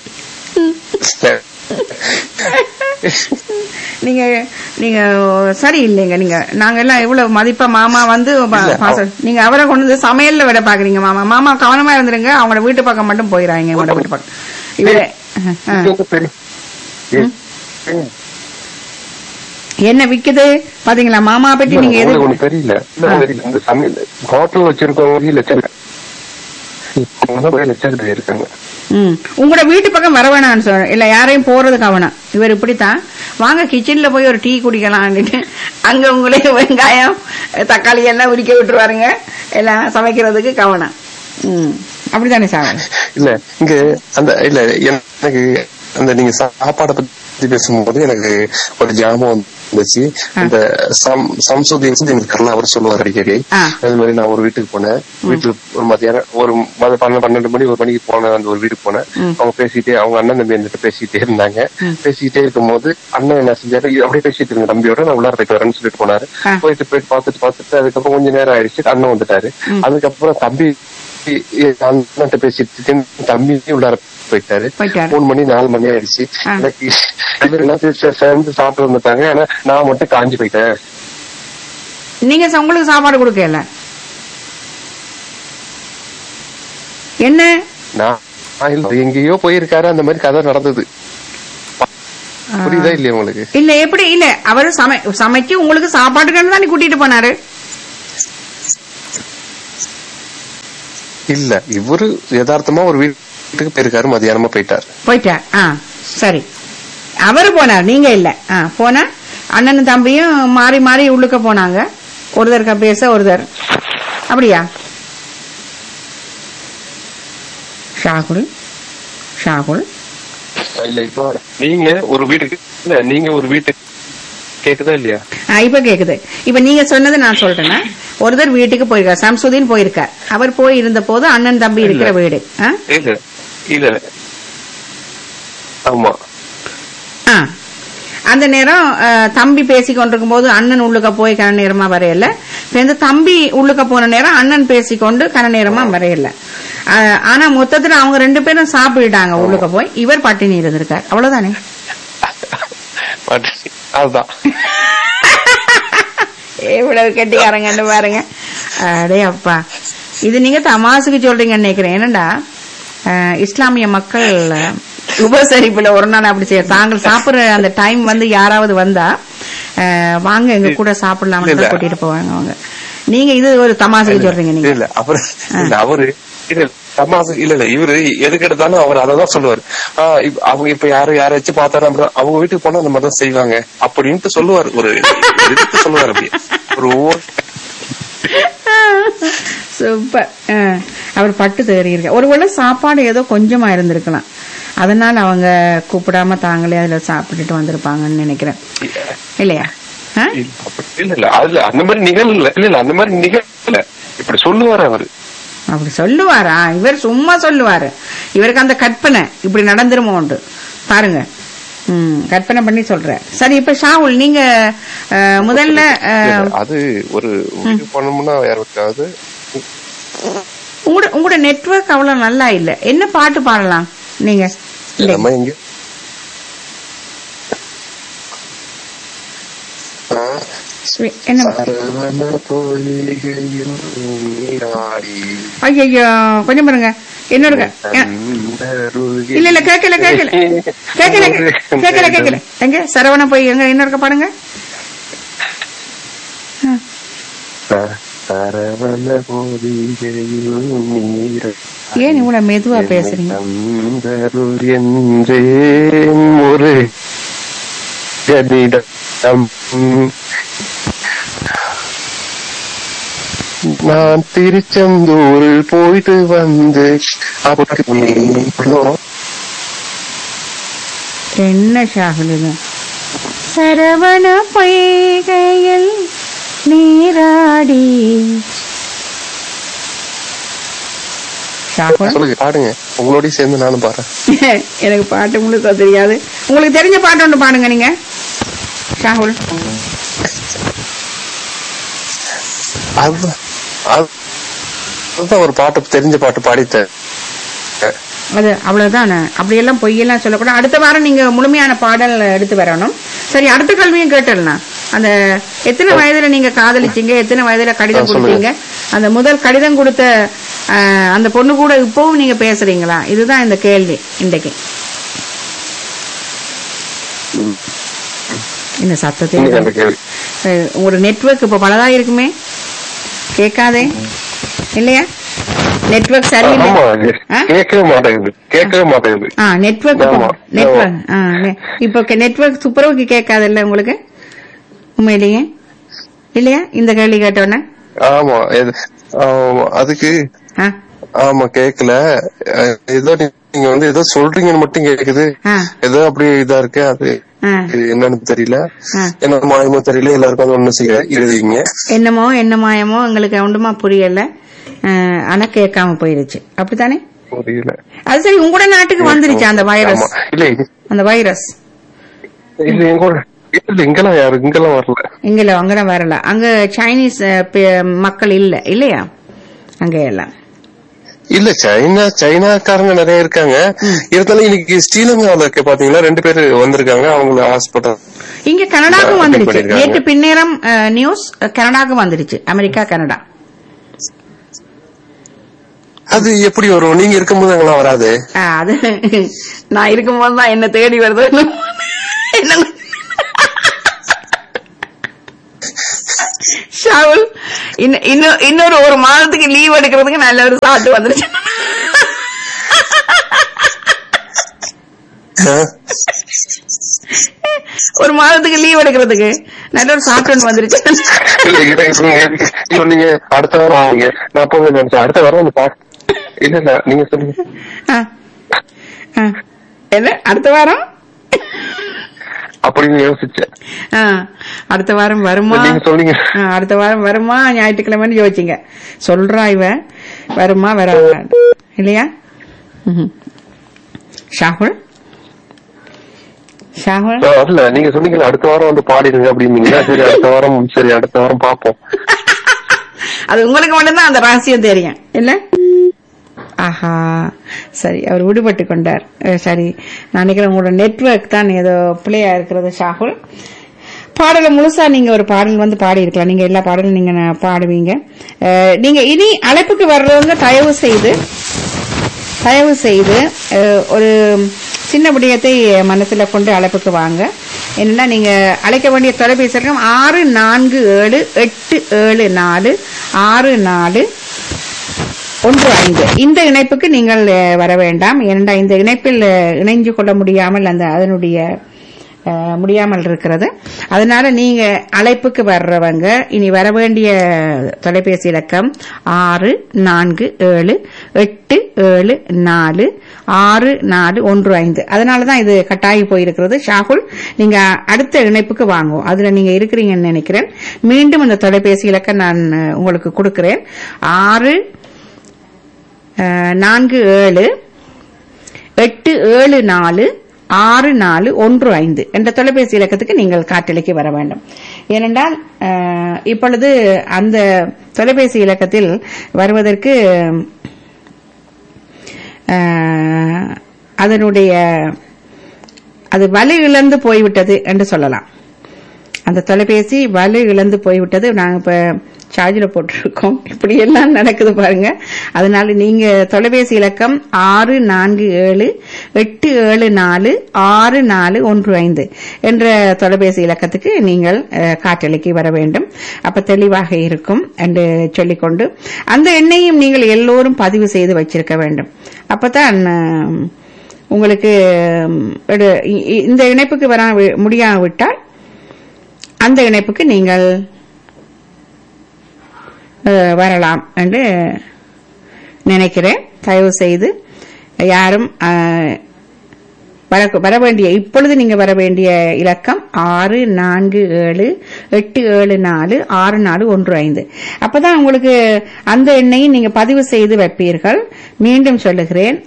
நீங்க சரி இல்லைங்க. நாங்க எல்லாம் எவ்வளவு மதிப்பா மாமா வந்து நீங்க அவரை கொண்டு வந்து சமையல்ல விட பாக்குறீங்க. மாமா கவனமா இருந்துருங்க, அவங்களோட வீட்டு பக்கம் மட்டும் போயிடாங்க. இவங்களோட வீட்டு பக்கம் இவரு என்ன விக்குது பாத்தீங்களா? மாமா பத்தி நீங்க எது தெரியல. ஹோட்டல் வச்சிருக்கோங்க இருக்காங்க. உங்களோட வீட்டு பக்கம் வர வேணான்னு சொல்ற இல்ல, யாரையும் போறது கவனம். இவர் இப்படித்தான் வாங்க கிச்சன்ல போய் ஒரு டீ குடிக்கலாம், அங்க உங்களே வெங்காயம் தக்காளி எல்லாம் உரிக்க விட்டுருவாருங்க, எல்லாம் சமைக்கிறதுக்கு கவனம். அப்படித்தானே சார்? இல்ல இங்க அந்த இல்ல எனக்கு அந்த நீங்க சாப்பாடை பத்தி பேசும்போது எனக்கு ஒரு ஜாமம் வந்துச்சு. இந்த சம்சுதீன் அவர் சொல்லுவார் அடிக்கடி. அது மாதிரி நான் ஒரு வீட்டுக்கு போனேன். வீட்டுல ஒரு மத்தியானம் ஒரு 12 மணி 1 மணிக்கு போனேன். அந்த ஒரு வீட்டுக்கு போனேன். அவங்க பேசிட்டே, அவங்க அண்ணன் தம்பி என்கிட்ட பேசிட்டே இருந்தாங்க. பேசிட்டே இருக்கும் போது அண்ணன் என்ன செஞ்சாரு, அப்படியே பேசிட்டு இருங்க தம்பியோட, நான் உள்ளார போயிட்டு வரேன்னு சொல்லிட்டு போனாரு. போயிட்டு பார்த்துட்டு அதுக்கப்புறம் கொஞ்சம் நேரம் ஆயிடுச்சு, அண்ணன் வந்துட்டாரு. அதுக்கப்புறம் தம்பி அண்ணன் பேசிட்டு தம்பி உள்ளார போயிட்டாரு. 3 மணி 4 மணி ஆயிடுச்சு. எனக்கு சேர்ந்து சாப்பிட்டு வந்துட்டாங்க. ஆனா நான் மட்டும் காஞ்சி போயிட்டேன். நீங்க உங்களுக்கு சாப்பாடு கொடுக்கல என்ன? நான் எங்கேயோ போயிருக்காரு, அந்த மாதிரி கதை நடந்தது. புரியுதா இல்லையா உங்களுக்கு? இல்ல எப்படி இல்ல, அவரு சமைச்சு உங்களுக்கு சாப்பாட்டுக்கு தானே கூட்டிட்டு போனாரு. இல்ல இவரு யதார்த்தமா ஒரு வீட்டுக்கு போயிருக்காரு, மதியானமா போயிட்டார். சரி, அவரு போனார், நீங்க இல்ல. போனா அண்ணனும் தம்பியும் மாறி மாறி உள்ளுக்க போனாங்க. ஒருத்தருக்கா பேச ஒருத்தர். அப்படியா ஷாகுல்? இல்ல இப்போ நீங்க ஒரு வீட்டுக்கு கேக்குதா இல்லையா? இப்ப கேக்குது. இப்ப நீங்க சொன்னது நான் சொல்றேன்னா, ஒருத்தர் வீட்டுக்கு போயிருக்கார், சம்சுதீன் போயிருக்கார். அவர் போய் இருந்த போது அண்ணன் தம்பி இருக்கிற வீடு. இல்ல ஆமா. அந்த நேரம் தம்பி பேசி கொண்டிருக்கும் போது அண்ணன் உள்ளுக்க போய் கன நேரமா வரையல. தம்பி உள்ளுக்க போன நேரம் அண்ணன் பேசிக்கொண்டு கன நேரமா வரையல. ஆனா மொத்தத்துல அவங்க 2 பேரும் சாப்பிட்டாங்க உள்ளுக்க போய். இவர் பட்டினி இருந்திருக்கார். அவ்வளவுதானே? அதுதான் எவ்வளவு கெட்டிக்காரங்கன்னு பாருங்க. அடே அப்பா, இது நீங்க தமாசுக்கு சொல்றீங்கன்னு நினைக்கிறேன். என்னடா இஸ்லாமிய மக்கள் உபசரிப்புல ஒரு நாள் அப்படி செய்ய, தாங்கள் சாப்பிடுற அந்த டைம் வந்து யாராவது வந்தா வாங்க எங்க கூட சாப்பிடலாம் கூட்டிட்டு போவாங்க அவங்க. நீங்க இது ஒரு தமாசுக்கு சொல்றீங்க நீங்க. இல்ல அவரு தமாசு இல்ல இவரு எதுக்கு எடுத்தாலும் அவர் அததான் சொல்லுவாரு. அவங்க இப்ப யாராச்சும் பார்த்தாரு அவங்க வீட்டுக்கு போனா அந்த மாதிரிதான் செய்வாங்க அப்படின்ட்டு சொல்லுவாரு. ஒரு சொல்லுவாரு அப்படி ஒரு சூப்பர். அவர் பட்டு தேறியிருக்க. ஒருவேளை சாப்பாடு ஏதோ கொஞ்சமா இருந்திருக்கலாம், அதனால அவங்க கூப்பிடாம தாங்களே அதுல சாப்பிட்டுட்டு வந்திருப்பாங்கன்னு நினைக்கிறேன். இல்லையா? இல்ல அதுல அந்த மாதிரி நிகழல. இல்ல அந்த மாதிரி நிகழல. இப்படி சொல்லுவாரு அவரு. அப்படி சொல்லுவாரா? இவர் சும்மா சொல்லுவாரு. இவருக்கு அந்த கற்பனை இப்படி நடந்துருமோண்டு பாருங்க. கற்பனை பண்ணி சொல்ற. சரி, இப்ப ஷாவுல் நீங்க முதல்ல அது ஒரு பண்ணணும்னா யாருக்காவது உங்களோட நெட்வொர்க் அவ்வளவு நல்லா இல்ல. என்ன பாட்டு பாடலாம் நீங்க? ஐயோ கொஞ்சம் பாருங்க. இன்னொரு இல்ல இல்ல கேட்கல கேட்கல கேட்கல கேட்கல கேட்கல. எங்க சரவண போய் எங்க இன்னொருக்க பாடுங்க. ஏன் இவ்வளவு மெதுவா பேசுறீங்க? ஒரு நான் திருச்செந்தூரில் போயிட்டு வந்து என்ன ஷாகுலுங்க? சரவண பொய்கையில் நீராடி. பாடுங்க, உங்களோட சேர்ந்து நானும் பாடுறேன். எனக்கு பாட்டு முழுக்க தெரியாது. உங்களுக்கு தெரிஞ்ச பாட்டு ஒன்று பாடுங்க நீங்க ஷாகுல். அதுதான் ஒரு பாட்டு, தெரிஞ்ச பாட்டு பாடித்தேன். அது அவ்வளவுதானே. அப்படியெல்லாம் பொய்யெல்லாம் சொல்லக்கூடாது. அடுத்த வாரம் நீங்க முழுமையான பாடல் எடுத்து வரணும். சரி, அடுத்த கேள்வியும் கேட்டலாம். அந்த எத்தனை வயதுல நீங்க காதலிச்சீங்க, எத்தனை வயதுல கடிதம் கொடுத்தீங்க, அந்த முதல் கடிதம் கொடுத்த அந்த பொண்ணு கூட இப்பவும் நீங்க பேசுறீங்களா? இதுதான் இந்த கேள்வி இன்றைக்கு. இந்த சத்தத்தில் உங்களோட நெட்வொர்க் இப்ப பலதா இருக்குமே, கேட்காதே இல்லையா? நெட்வொர்க் சரியில்லை, கேட்கவே மாட்டேங்குது. இப்ப நெட்வொர்க் துப்புரவுக்கு கேட்காதுல்ல உங்களுக்கு உண்மையிலேயே இல்லையா? இந்த கேள்வி கேட்டோன்னே ஆமா அதுக்கு ஆமா கேக்கல. ஏதோ நீங்க வந்து ஏதோ சொல்றீங்கன்னு மட்டும் கேக்குது. ஏதோ அப்படி இதா இருக்கு. அது என்னன்னு தெரியல, என்ன மாயமோ தெரியல. எல்லாருக்கும் அது ஒண்ணு செய்ய எழுதிங்க. என்ன மாயமோ எங்களுக்கு ஒன்றுமா புரியல. ஆனா கேட்காம போயிருச்சு. அப்படித்தானே? புரியல. அது சரி, உங்களோட நாட்டுக்கு வந்துருச்சு அந்த வைரஸ்? இல்ல அந்த வைரஸ் இங்கெல்லாம் வரல. அங்கெல்லாம் வரல. அங்க சைனீஸ் மக்கள் இல்லையா அங்க எல்லாம்? இல்ல, சைனாக்காரங்க நிறைய இருக்காங்க. இருந்தாலும் இன்னைக்கு ஸ்ரீலங்காவில இருக்க பாத்தீங்களா 2 பேரு வந்திருக்காங்க. அவங்கள ஹாஸ்பிட்டல் இங்க கனடாக்கும் வந்துருச்சு. நேற்று பின்னேரம் நியூஸ் கனடாக்கும் வந்துருச்சு. America Canada. அது எப்படி வரும்? நீங்க இருக்கும்போது அங்கெல்லாம் வராது. அது நான் இருக்கும்போது தான் என்ன தேடி வருது. ஷாவுல் இன்னொரு 1 மாதத்துக்கு லீவ் எடுக்கிறதுக்கு நல்ல ஒரு சாட்டு வந்துருச்சு. ஒரு மாதத்துக்கு லீவ் எடுக்கிறதுக்கு நல்ல ஒரு சாட்டு வந்துருச்சு. நீங்க அடுத்த வாரம் வாங்க. நான் போக நினைச்சேன் அடுத்த வாரம் இல்ல நீங்க சொல்லுங்க. என்ன அடுத்த வாரம் அப்படின்னு யோசிச்சேன். அடுத்த வாரம் வருமா? சொல்லுங்க. அடுத்த வாரம் வருமா ஞாயிற்றுக்கிழமைன்னு யோசிச்சிங்க. சொல்றா இவ வருமா வராது இல்லையா? ஷாகுல் ஷாகுல் அதுல நீங்க சொன்னீங்களா அடுத்த வாரம் வந்து பாடிடுங்க அப்படின்னீங்களா? சரி அடுத்த வாரம் பாப்போம். அது உங்களுக்கு மட்டும்தான் அந்த ரகசியம் தெரியும் இல்ல? ஆஹா சரி, அவர் விடுபட்டு கொண்டார். சரி, நான் நினைக்கிறேன் உங்களோட நெட்வொர்க் தான் ஏதோ பிள்ளையா இருக்கிறது. ஷாகுல், பாடல முழுசா நீங்க ஒரு பாடல் வந்து பாடி இருக்கலாம். நீங்க எல்லா பாடலும் நீங்க பாடுவீங்க. நீங்க இனி அழைப்புக்கு வர்றவங்க தயவு செய்து ஒரு சின்ன விடயத்தை மனசுல கொண்டு அழைப்புக்கு வாங்க. என்னன்னா, நீங்க அழைக்க வேண்டிய தொலைபேசி 647746415. இந்த இணைப்புக்கு நீங்கள் வர வேண்டாம். ஏனென்றா இந்த இணைப்பில் இணைஞ்சு கொள்ள முடியாமல் அதனுடைய முடியாமல் இருக்கிறது. அதனால நீங்க அழைப்புக்கு வர்றவங்க இனி வர வேண்டிய தொலைபேசி இலக்கம் 647746415. அதனாலதான் இது கட்டாயி போயிருக்கிறது. ஷாகுல், நீங்க அடுத்த இணைப்புக்கு வாங்குவோம். அதுல நீங்க இருக்கிறீங்கன்னு நினைக்கிறேன். மீண்டும் அந்த தொலைபேசி இலக்கம் நான் உங்களுக்கு கொடுக்கிறேன். 6476415 என்ற தொலைபேசி இலக்கத்துக்கு நீங்கள் காட்டலைக்கு வர வேண்டும். ஏனென்றால் இப்பொழுது அந்த தொலைபேசி இலக்கத்தில் வருவதற்கு அது வலு இழந்து போய்விட்டது என்று சொல்லலாம். அந்த தொலைபேசி வலு இழந்து போய்விட்டது. நாங்க இப்ப சார்ஜில் போட்டிருக்கோம். இப்படி எல்லாம் நடக்குது பாருங்க. அதனால நீங்க தொலைபேசி இலக்கம் 647746415 என்ற தொலைபேசி இலக்கத்துக்கு நீங்கள் காட்டலைக்கு வர வேண்டும். அப்ப தெளிவாக இருக்கும் என்று சொல்லிக்கொண்டு அந்த எண்ணையும் நீங்கள் எல்லோரும் பதிவு செய்து வச்சிருக்க வேண்டும். அப்பதான் உங்களுக்கு இந்த இணைப்புக்கு வர முடியாவிட்டால் அந்த இணைப்புக்கு நீங்கள் வரலாம் என்று நினைக்கிறேன். தயவு செய்து யாரும் வர வேண்டிய இப்பொழுது நீங்க வர வேண்டிய இலக்கம் 647746415. அப்பதான் உங்களுக்கு அந்த எண்ணையும் நீங்க பதிவு செய்து வைப்பீர்கள். மீண்டும் சொல்லுகிறேன்,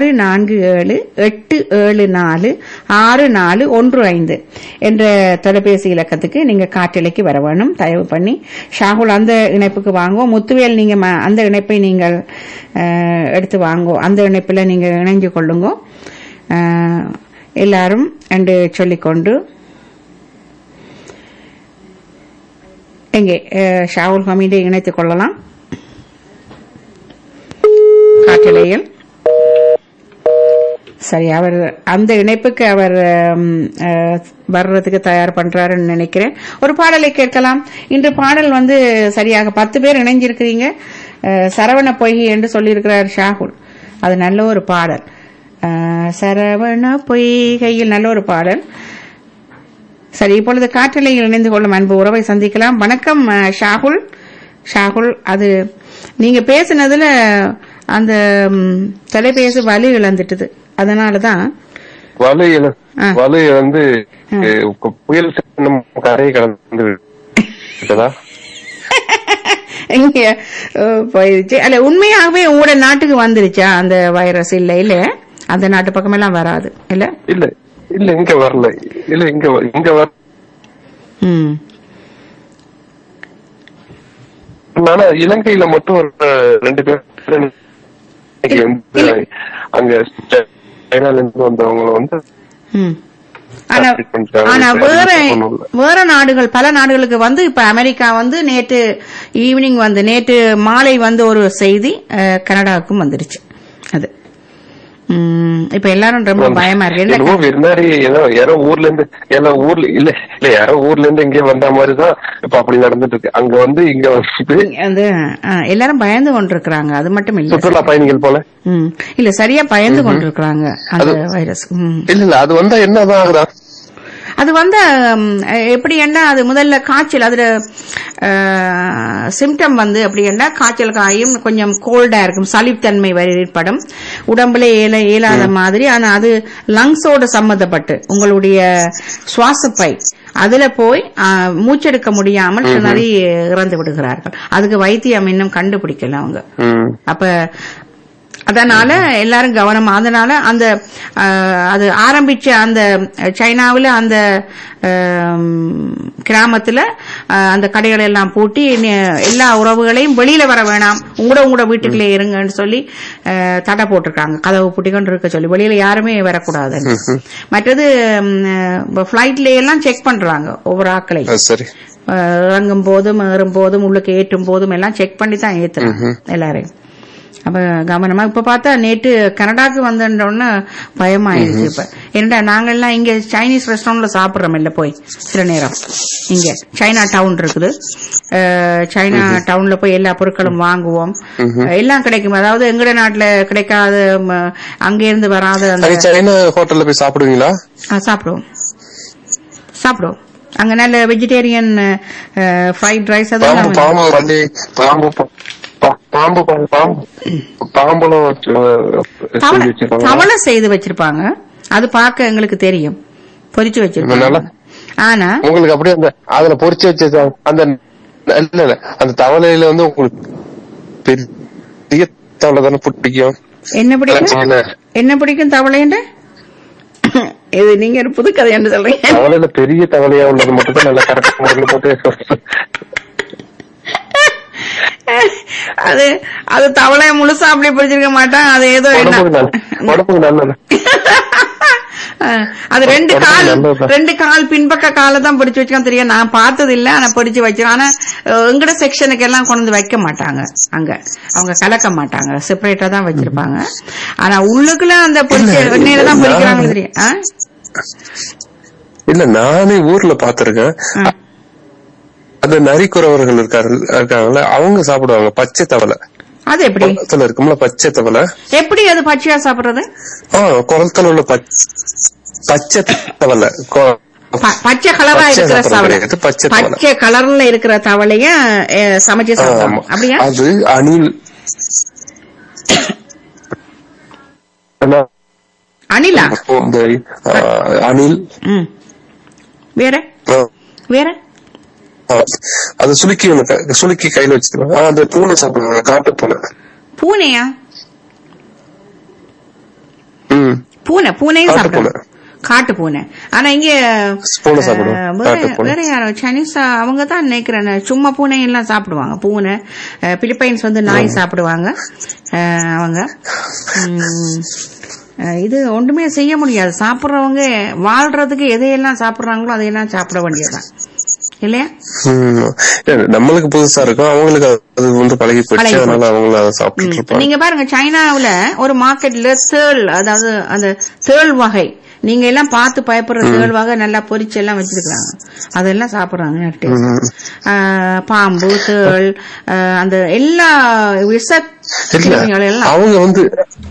647746415 என்ற தொலைபேசி இலக்கத்துக்கு நீங்க காட்டலைக்கு வர வேணும். தயவு பண்ணி ஷாகுல் அந்த இணைப்புக்கு வாங்குவோம். முத்துவேல், நீங்க அந்த இணைப்பை நீங்கள் எடுத்து வாங்குவோம். அந்த இணைப்புல நீங்க இணைஞ்சு கொள்ளுங்க எல்லாரும் என்று சொல்லிக்கொண்டு எங்கே ஷாவுல் ஹமீதை இணைத்துக் கொள்ளலாம் காட்டலையில். சரி, அவர் அந்த இணைப்புக்கு அவர் வர்றதுக்கு தயார் பண்றாருன்னு நினைக்கிறேன். ஒரு பாடலை கேட்கலாம். இன்று பாடல் வந்து சரியாக 10 பேர் இணைஞ்சிருக்கிறீங்க. சரவண பொய்கி என்று சொல்லியிருக்கிறார் ஷாகுல். அது நல்ல ஒரு பாடல். சரவண பொய்கையில் நல்ல ஒரு பாடல். சரி, இப்பொழுது காற்றலையில் இணைந்து கொள்ளும் அன்பு உறவை சந்திக்கலாம். வணக்கம் ஷாகுல். ஷாகுல், அது நீங்க பேசினதுல அந்த தொலைபேசி வலு இழந்துட்டுது. அதனாலதான் வலு வந்து புயல் கரையை கடந்து இங்க போயிருச்சு. அல்ல, உண்மையாகவே உங்களோட நாட்டுக்கு வந்துருச்சா அந்த வைரஸ்? இல்ல இல்ல, அந்த நாட்டு பக்கம் எல்லாம் வராது இல்ல. இல்ல இல்ல, இங்க வரல. இல்ல, இங்க வர இலங்கையில மட்டும் ஒரு 2 பேர் அங்க சைனால இருந்து வந்தவங்க வந்து ஆனா வேற நாடுகள், பல நாடுகளுக்கு வந்து இப்ப அமெரிக்கா வந்து நேற்று ஈவினிங் வந்து நேற்று மாலை வந்து ஒரு செய்தி கனடாவுக்கும் வந்துருச்சு. அது இப்ப எல்லாரும் ரொம்ப பயமா இருக்கு. யாரோ ஊர்ல இருந்து இங்க வந்த மாதிரிதான் இப்ப அப்படி நடந்துட்டு இருக்கு. அங்க வந்து இங்க வந்து எல்லாரும் பயந்து கொண்டிருக்கிறாங்க. அது மட்டும் இல்ல, சுற்றுலா பயணிகள் போல இல்ல, சரியா பயந்து கொண்டிருக்கிறாங்க அந்த வைரஸ். இல்ல அது வந்தா என்னதான் ஆகுதா? அது வந்து எப்படி என்ன, அது முதல்ல காய்ச்சல், அதுல சிம்டம் வந்து அப்படி என்ன காய்ச்சல் காயும், கொஞ்சம் கோல்டா இருக்கும், சளித்தன்மை ஏற்படும், உடம்புல இயலாத மாதிரி. ஆனா அது லங்ஸோட சம்பந்தப்பட்டு உங்களுடைய சுவாசப்பை அதுல போய் மூச்செடுக்க முடியாமல் நிறைய இறந்து விடுகிறார்கள். அதுக்கு வைத்தியம் இன்னும் கண்டுபிடிக்கல அவங்க. அப்ப அதனால எல்லாரும் கவனமா, அதனால அந்த அது ஆரம்பிச்ச அந்த சைனாவுல அந்த கிராமத்துல அந்த கடைகளை எல்லாம் பூட்டி எல்லா உறவுகளையும் வெளியில வர வேணாம், உங்களோட வீட்டுக்குள்ளே இருங்கன்னு சொல்லி தடை போட்டிருக்காங்க. கதவு பூட்டிக்கொண்டு இருக்க சொல்லி வெளியில யாருமே வரக்கூடாது. மற்றது பிளைட்ல எல்லாம் செக் பண்றாங்க ஒவ்வொரு ஆட்களையும், இறங்கும் போதும் ஏறும் போதும் உள்ளுக்கு ஏற்றும் போதும் எல்லாம் செக் பண்ணி தான் ஏத்துறாங்க எல்லாரையும். அப்ப கவனமா. இப்ப பார்த்தா நேற்று கனடாக்கு வந்தோன்னு பயமாயிருச்சு. இப்ப என்னடா நாங்க எல்லாம் இங்க சைனீஸ் ரெஸ்டாரண்ட்ல சாப்பிடுறோம் இல்ல போய் சில நேரம், இங்க சைனா டவுன் இருக்குது, சைனா டவுன்ல போய் எல்லா பொருட்களும் வாங்குவோம், எல்லாம் கிடைக்கும். அதாவது எங்கட நாட்டுல கிடைக்காத அங்க இருந்து வராத அந்த சைனா ஹோட்டல்ல போய் சாப்பிடுவீங்களா? சாப்பிடுவோம். அங்க நல்ல வெஜிடேரியன் ஃப்ரைட் ரைஸ் அதெல்லாம். தவளை செய்து வச்சிருப்பாங்க, அது பார்க்க எங்களுக்கு தெரியும், பொரிச்சு வச்சிருப்பாங்க. ஆனா உங்களுக்கு அப்படியே அந்த அதுல பொரிச்சு வச்ச அந்த அந்த தவளையில வந்து உங்களுக்கு பெரிய தவளை தானே பிடிக்கும். என்ன பிடிக்கும் தவளைன்ற? இது நீங்க ஒரு புது கதை என்று சொல்றீங்க. தவளையில பெரிய தவளையா உள்ளது மட்டும் தான் நல்லா கரெக்ட் முறையில் போட்டு அது அது தவளைய முழுசா அப்படியே பிடிச்சிருக்க மாட்டான். அது ஏதோ அது ரெண்டு கால் பின்பக்க கால தான் பிடிச்சு வச்சுக்கான் தெரியும். நான் பார்த்தது இல்ல, ஆனா பிடிச்சு வச்சிருக்கேன். ஆனா எங்கட செக்ஷனுக்கு எல்லாம் கொண்டு வந்து வைக்க மாட்டாங்க, அங்க அவங்க கலக்க மாட்டாங்க, செப்பரேட்டா தான் வச்சிருப்பாங்க. ஆனா உள்ளுக்குள்ள அந்த பொரிச்ச எண்ணெயில தான் பொரிக்கிறாங்க தெரியும். இல்ல நானே ஊர்ல பாத்திருக்கேன், அந்த நரிக்குறவர்கள் இருக்காங்கல்ல, அவங்க சாப்பிடுவாங்க பச்சை தவளை. அது எப்படி இருக்கும்ல பச்சை தவளை, எப்படி அது பச்சையா சாப்பிடுறது? குளத்துல உள்ள பச்சை தவளை, பச்சை கலரா இருக்கிற தவளை, பச்சை கலர்ல இருக்கிற தவளைய சமைச்சு சாப்பிடுவாங்க. அப்படியா? அது அணில் அணிலா? அணில் வேற வேற அது சுளுக்கி கையில வச்சுருவாங்க. அந்த பூனை சாப்பிடுவாங்க, காட்டு பூனை. பூனையா? பூனையும் சாப்பிடுவாங்க, காட்டு பூனை. ஆனா இங்க வேற யாரோ சைனீஸ் அவங்க தான் நினைக்கிறேன் சும்மா பூனை எல்லாம் சாப்பிடுவாங்க. பூனை பிலிப்பைன்ஸ் வந்து நாய் சாப்பிடுவாங்க அவங்க. இது ஒன்றுமே செய்ய முடியாது. சாப்பிடுறவங்க வாழ்றதுக்கு எதையெல்லாம் சாப்பிடுறாங்களோ அதையெல்லாம் சாப்பிட வேண்டியதுதான் இல்லையா? நம்மளுக்கு புதுசா இருக்கும், அவங்களுக்கு அது வந்து பழகி போச்சு, அதனால அவங்கள அதை சாப்பிட்டு. நீங்க பாருங்க சைனாவுல ஒரு மார்க்கெட்ல தேள், அதாவது அந்த தேள் வகை, நீங்க எல்லாம் பார்த்து பயப்படுற தேள் வகை நல்லா பொரிச்சு எல்லாம் வச்சிருக்காங்க, அதெல்லாம் சாப்பிடுறாங்க. பாம்பு, தேள், அந்த எல்லா விஷ அவங்க வந்து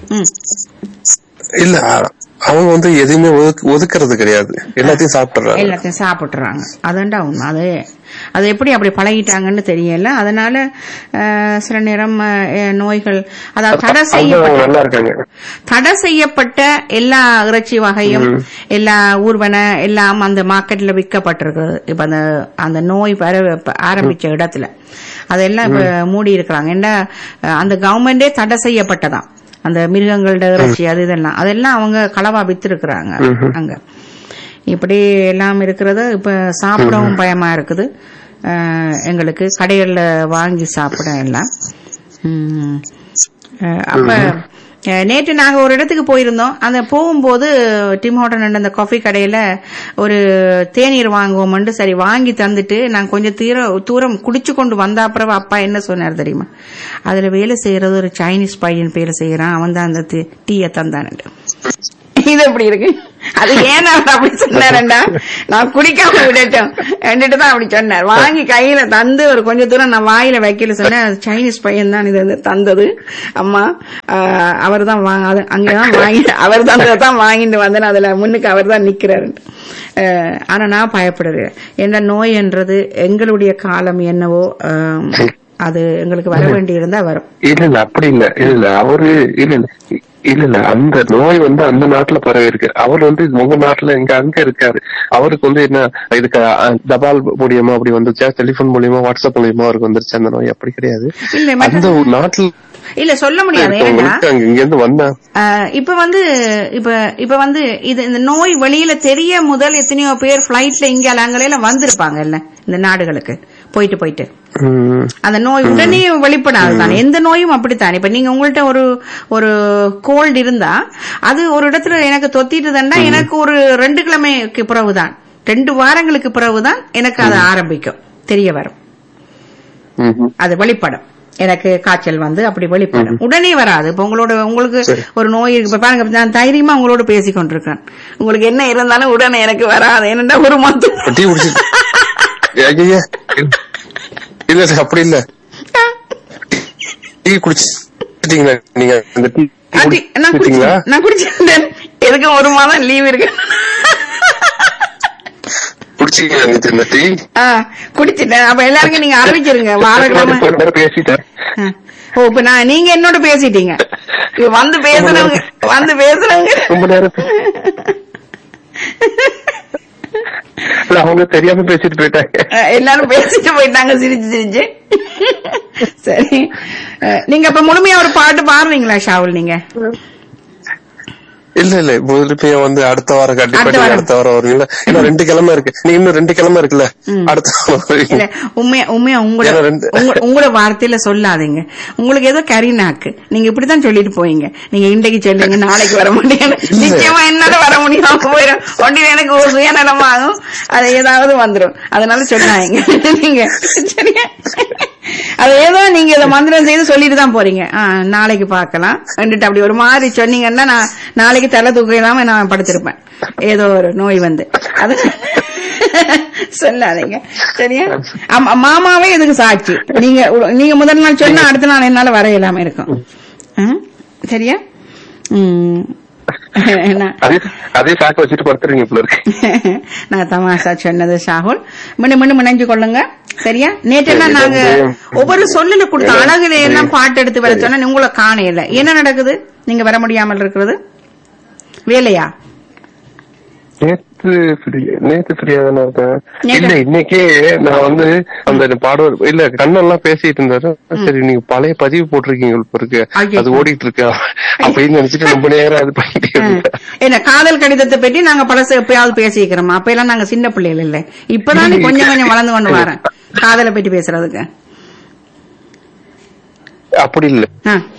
இல்ல அவங்க வந்து எதையுமே ஒதுக்குறது கிடையாது, எல்லாத்தையும் சாப்பிட்டுறாங்க. அதான்டா உண்மை. அது எப்படி அப்படி பழகிட்டாங்கன்னு தெரியல. அதனால சில நேரம் நோய்கள், அதாவது தடை செய்யப்பட்ட எல்லா இறைச்சி வகையும் எல்லா ஊர்வன எல்லாம் அந்த மார்க்கெட்ல விற்கப்பட்டிருக்கு. இப்ப அந்த நோய் ஆரம்பிச்ச இடத்துல அதெல்லாம் இப்ப மூடி இருக்கிறாங்க. ஏன்னா அந்த கவர்மெண்டே தடை செய்யப்பட்டதான் அந்த மிருகங்களோட இறைச்சி, அதெல்லாம் அவங்க களவா வித்திருக்கிறாங்க அங்க. இப்படி எல்லாம் இருக்கிறது இப்ப சாப்பிடவும் பயமா இருக்குது எங்களுக்கு, கடைகள்ல வாங்கி சாப்பிட எல்லாம். அப்ப நேற்று நாங்க ஒரு இடத்துக்கு போயிருந்தோம். அந்த போகும்போது டிம் ஹோட்டல் அந்த காஃபி கடையில ஒரு தேநீர் வாங்குவோம்னு சரி வாங்கி தந்துட்டு நான் கொஞ்சம் தூரம் குடிச்சு கொண்டு வந்த அப்புறம் அப்பா என்ன சொன்னார் தெரியுமா? அதுல வேலை செய்யறது ஒரு சைனீஸ் பையன் வேலை செய்யறான், அவன் தான் அந்த டீயை தந்தான். இது எப்படி இருக்கு? அது ஏன்னா அப்படி சொன்னாரண்டா, நான் குடிக்காம விடட்டும் தான் அப்படி சொன்னார். வாங்கி கையில தந்து ஒரு கொஞ்ச தூரம் நான் வாயில வைக்கல சொன்னேன். சைனீஸ் பையன் தான் இது தந்தது அம்மா, அவர் தான் அங்கதான் வாங்கி அவர் தான் வாங்கிட்டு வந்தேன், அதுல முன்னுக்கு அவர் தான் நிக்கிறாரு. ஆனா நான் பயப்படுறேன். என்ன நோய் என்றது எங்களுடைய காலம் என்னவோ அது எங்களுக்கு வர வேண்டி இருந்தா வரும். இல்ல அப்படி இல்ல அவரு இல்ல அந்த நோய் வந்து அந்த நாட்டுல பரவி இருக்கு. அவர் வந்து உங்க நாட்டுல அங்க இருக்காரு. அவருக்கு வந்து என்ன இதுக்கு தபால் மூலியமா அப்படி வந்துச்சா, டெலிபோன் மூலியமா, வாட்ஸ்அப் மூலியமா அவருக்கு வந்துருச்சு அந்த நோய்? அப்படி கிடையாது. அந்த நாட்டுல இல்ல சொல்ல முடியாது. இங்க இருந்து வந்தா இப்ப வந்து இது இந்த நோய் வெளியில தெரிய முதல் எத்தனையோ பேர் பிளைட்ல இங்க அங்கெல்லாம் வந்திருப்பாங்க இல்ல இந்த நாடுகளுக்கு போயிட்டு அந்த நோய் உடனே வெளிப்படாது தானே. எந்த நோயும் அப்படித்தான். இப்ப நீங்க உங்கள்ட்ட ஒரு கோல்டு இருந்தா அது ஒரு இடத்துல எனக்கு தொத்திட்டுதுன்னா எனக்கு ஒரு 2 கிழமைக்கு பிறகுதான், 2 வாரங்களுக்கு பிறகுதான் எனக்கு அது ஆரம்பிக்கும், தெரிய வரும், அது வெளிப்படும். எனக்கு காய்ச்சல் வந்து அப்படி வெளிப்படும், உடனே வராது. இப்ப உங்களுக்கு ஒரு நோய் இருக்கு, இப்ப பாருங்க நான் தைரியமா உங்களோட பேசி கொண்டிருக்கேன், உங்களுக்கு என்ன இருந்தாலும் உடனே எனக்கு வராது. என்னடா ஒரு மத்து இல்ல அப்படி இல்ல, டீ குடிச்சிட்டீங்களா நீங்க? நான் குடிச்சிட்டேன். எதுக்கு 1 மாதம் லீவ் இருக்கு. குடிச்சிட்டேன். அப்ப எல்லாருக்கும் நீங்க அறிவிச்சிருங்க வாரக்கிழமை பேசிட்டேன். ஓ இப்ப நீங்க என்னோட பேசிட்டீங்க, வந்து பேசுறவங்க ரொம்ப நேரம் அவங்க தெரியாம பேசிட்டு போயிட்டாங்க. எல்லாரும் பேசிட்டு போயிட்டாங்க சிரிச்சு. சரி, நீங்க இப்ப முழுமையா ஒரு பாட்டு பாடுறீங்களா ஷாவுல்? நீங்க இல்ல முதல்ல வந்து அடுத்த வாரம் கண்டிப்பா அடுத்த வாரம் வருவீங்களா? இன்னும் 2 கிழமை இருக்கு. நீங்க இன்னும் 2 கிழமை இருக்குல்ல, அடுத்த வாரம். உண்மையா உங்களோட வார்த்தையில சொல்லாதீங்க. உங்களுக்கு ஏதோ கரிநாக்கு, நீங்க இப்படித்தான் சொல்லிட்டு போயிங்க. நீங்க இன்றைக்கு சொல்லுங்க, நாளைக்கு வர முடியாது. நிச்சயமா என்னால வர முடியாம போயிடும். ஒன்றில் எனக்கு ஒரு சுயநலமாகும், அது ஏதாவது வந்துடும். அதனால சொல்லாங்க நீங்க. சரியா? அது ஏதோ நீங்க இதை மந்திரம் செய்து சொல்லிட்டு தான் போறீங்க. நாளைக்கு பாக்கலாம் அப்படி ஒரு மாதிரி சொன்னீங்கன்னா நான் நாளைக்கு தலை தூக்காம நான் படுத்திருப்பேன். ஏதோ ஒரு நோய் வந்து அது சொல்லாதீங்க. சரியா? மாமாவே இதுக்கு சாட்சி. நீங்க முதல் நாள் சொன்னா அடுத்த நாள் என்னால வர இல்லாம இருக்கும். சரியா? அதே சாக்க வச்சுட்டு படுத்துறீங்க போல இருக்கு. நான் தமாஷா சொன்னது ஷாகுல். மீண்டும் இணைஞ்சு கொள்ளுங்க. சரியா? நேற்றெல்லாம் நாங்க ஒவ்வொரு சொல்லல கொடுத்த அழகுல எல்லாம் பாட்டு எடுத்து வர சொன்னா உங்களை காணையில என்ன நடக்குது? நீங்க வர முடியாமல் இருக்கிறது வேலையா? நேத்து ஃப்ரீயா தானே இருக்கேன். இல்ல இன்னைக்கே நான் வந்து அந்த பாடம் இல்ல கண்ணெல்லாம் பேசிட்டு இருந்தாரு. சரி நீங்க பழைய பதிவு போட்டிருக்கீங்க இருக்கு, அது ஓடிட்டு இருக்கா அப்படின்னு நினைச்சிட்டு ரொம்ப நேரம் அது பண்ணிட்டு என்ன காதல் கடிதத்தை பற்றி நாங்க பழசு எப்பயாவது பேசிக்கிறோமா? அப்ப எல்லாம் நாங்க சின்ன பிள்ளைகள் இல்ல, இப்பதான் கொஞ்சம் வளர்ந்து கொண்டு வரேன் காதலை பற்றி பேசுறதுக்கு. அப்படி இல்ல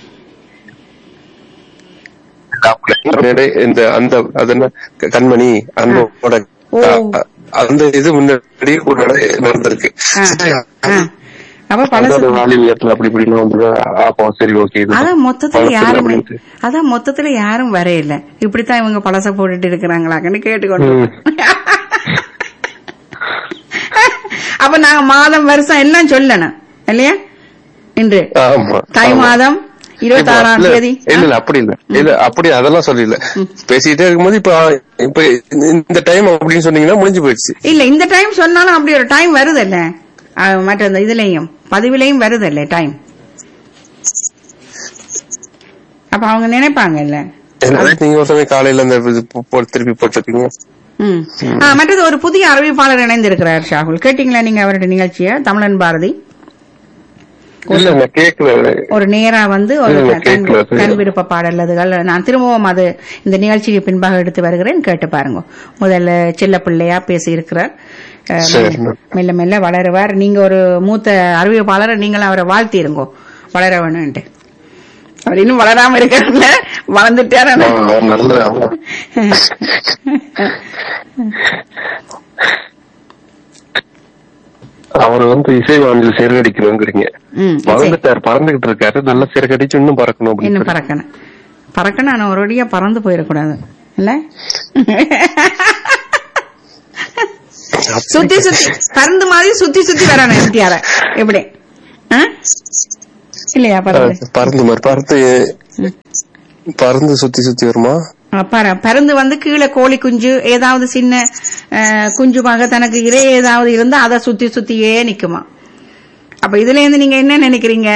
இந்த அந்த கண்மணி அன்போட அந்த இது முன்னாடி நடந்திருக்கு. அதான் மொத்தத்துல யாரும் வரையில, இப்படித்தான் இவங்க பழச போட்டுட்டு இருக்கிறாங்களான்னு கேட்டுக்கொண்டு. அப்ப நாங்க மாதம் வருஷம் எல்லாம் சொல்லணும் இல்லையா? இன்று தை மாதம் 26ஆம் தேதி. இல்ல அப்படி இல்ல அப்படி அதெல்லாம் சொல்லல. பேசிட்டே இருக்கும்போது இப்ப இந்த டைம் அப்படின்னு சொன்னீங்கன்னா முடிஞ்சு போயிடுச்சு. இல்ல இந்த டைம் சொன்னாலும் அப்படி ஒரு டைம் வருது இல்ல, மற்ற இதுலயும் பதிவிலையும் வருது இல்ல டைம். அப்ப அவங்க நினைப்பாங்க இல்ல, நீங்க ஒரு சமயம் காலையில திருப்பி போட்டிருக்கீங்க. மற்றது ஒரு புதிய அறிவிப்பாளர் இணைந்திருக்கிறார் ஷாகுல். கேட்டீங்களா நீங்க அவருடைய நிகழ்ச்சிய? தமிழன் பாரதி ஒரு நேரா வந்து ஒரு கண் விருப்ப பாடல்கள் நான் திரும்பவும் அது இந்த நிகழ்ச்சிக்கு பின்பாக எடுத்து வருகிறேன், கேட்டு பாருங்க. முதல்ல சின்ன பிள்ளையா பேசி இருக்கிறார், மெல்ல மெல்ல வளருவார். நீங்க ஒரு மூத்த அறிவிப்பாளர், நீங்களும் அவரை வாழ்த்திருங்கோ, வளர வேணும்ட்டு. அவர் இன்னும் வளராம இருக்காருல்ல, வளர்ந்துட்டாரு. அவர் வந்து இசைவானில் சிறகடிக்கணுங்கிறீங்க. வளர்ந்துட்டாரு, பறந்துகிட்டு இருக்காரு, நல்லா சிறகடிச்சு இன்னும் பறக்கணும். இன்னும் பறக்கணும் ஆனா ஒரு வழியா பறந்து போயிடக்கூடாது இல்ல. சுத்தி பறந்து மாதிரி சுத்தி வரணும் எம்டிஆர எப்படி இல்லையா? பறந்து சுத்தி வருமா? பறந்து வந்து கீழே கோழி குஞ்சு ஏதாவது சின்ன குஞ்சுமாக தனக்கு இறை ஏதாவது இருந்தா அதை சுத்தியே நிக்குமா. அப்ப இதுல இருந்து நீங்க என்ன நினைக்கிறீங்க?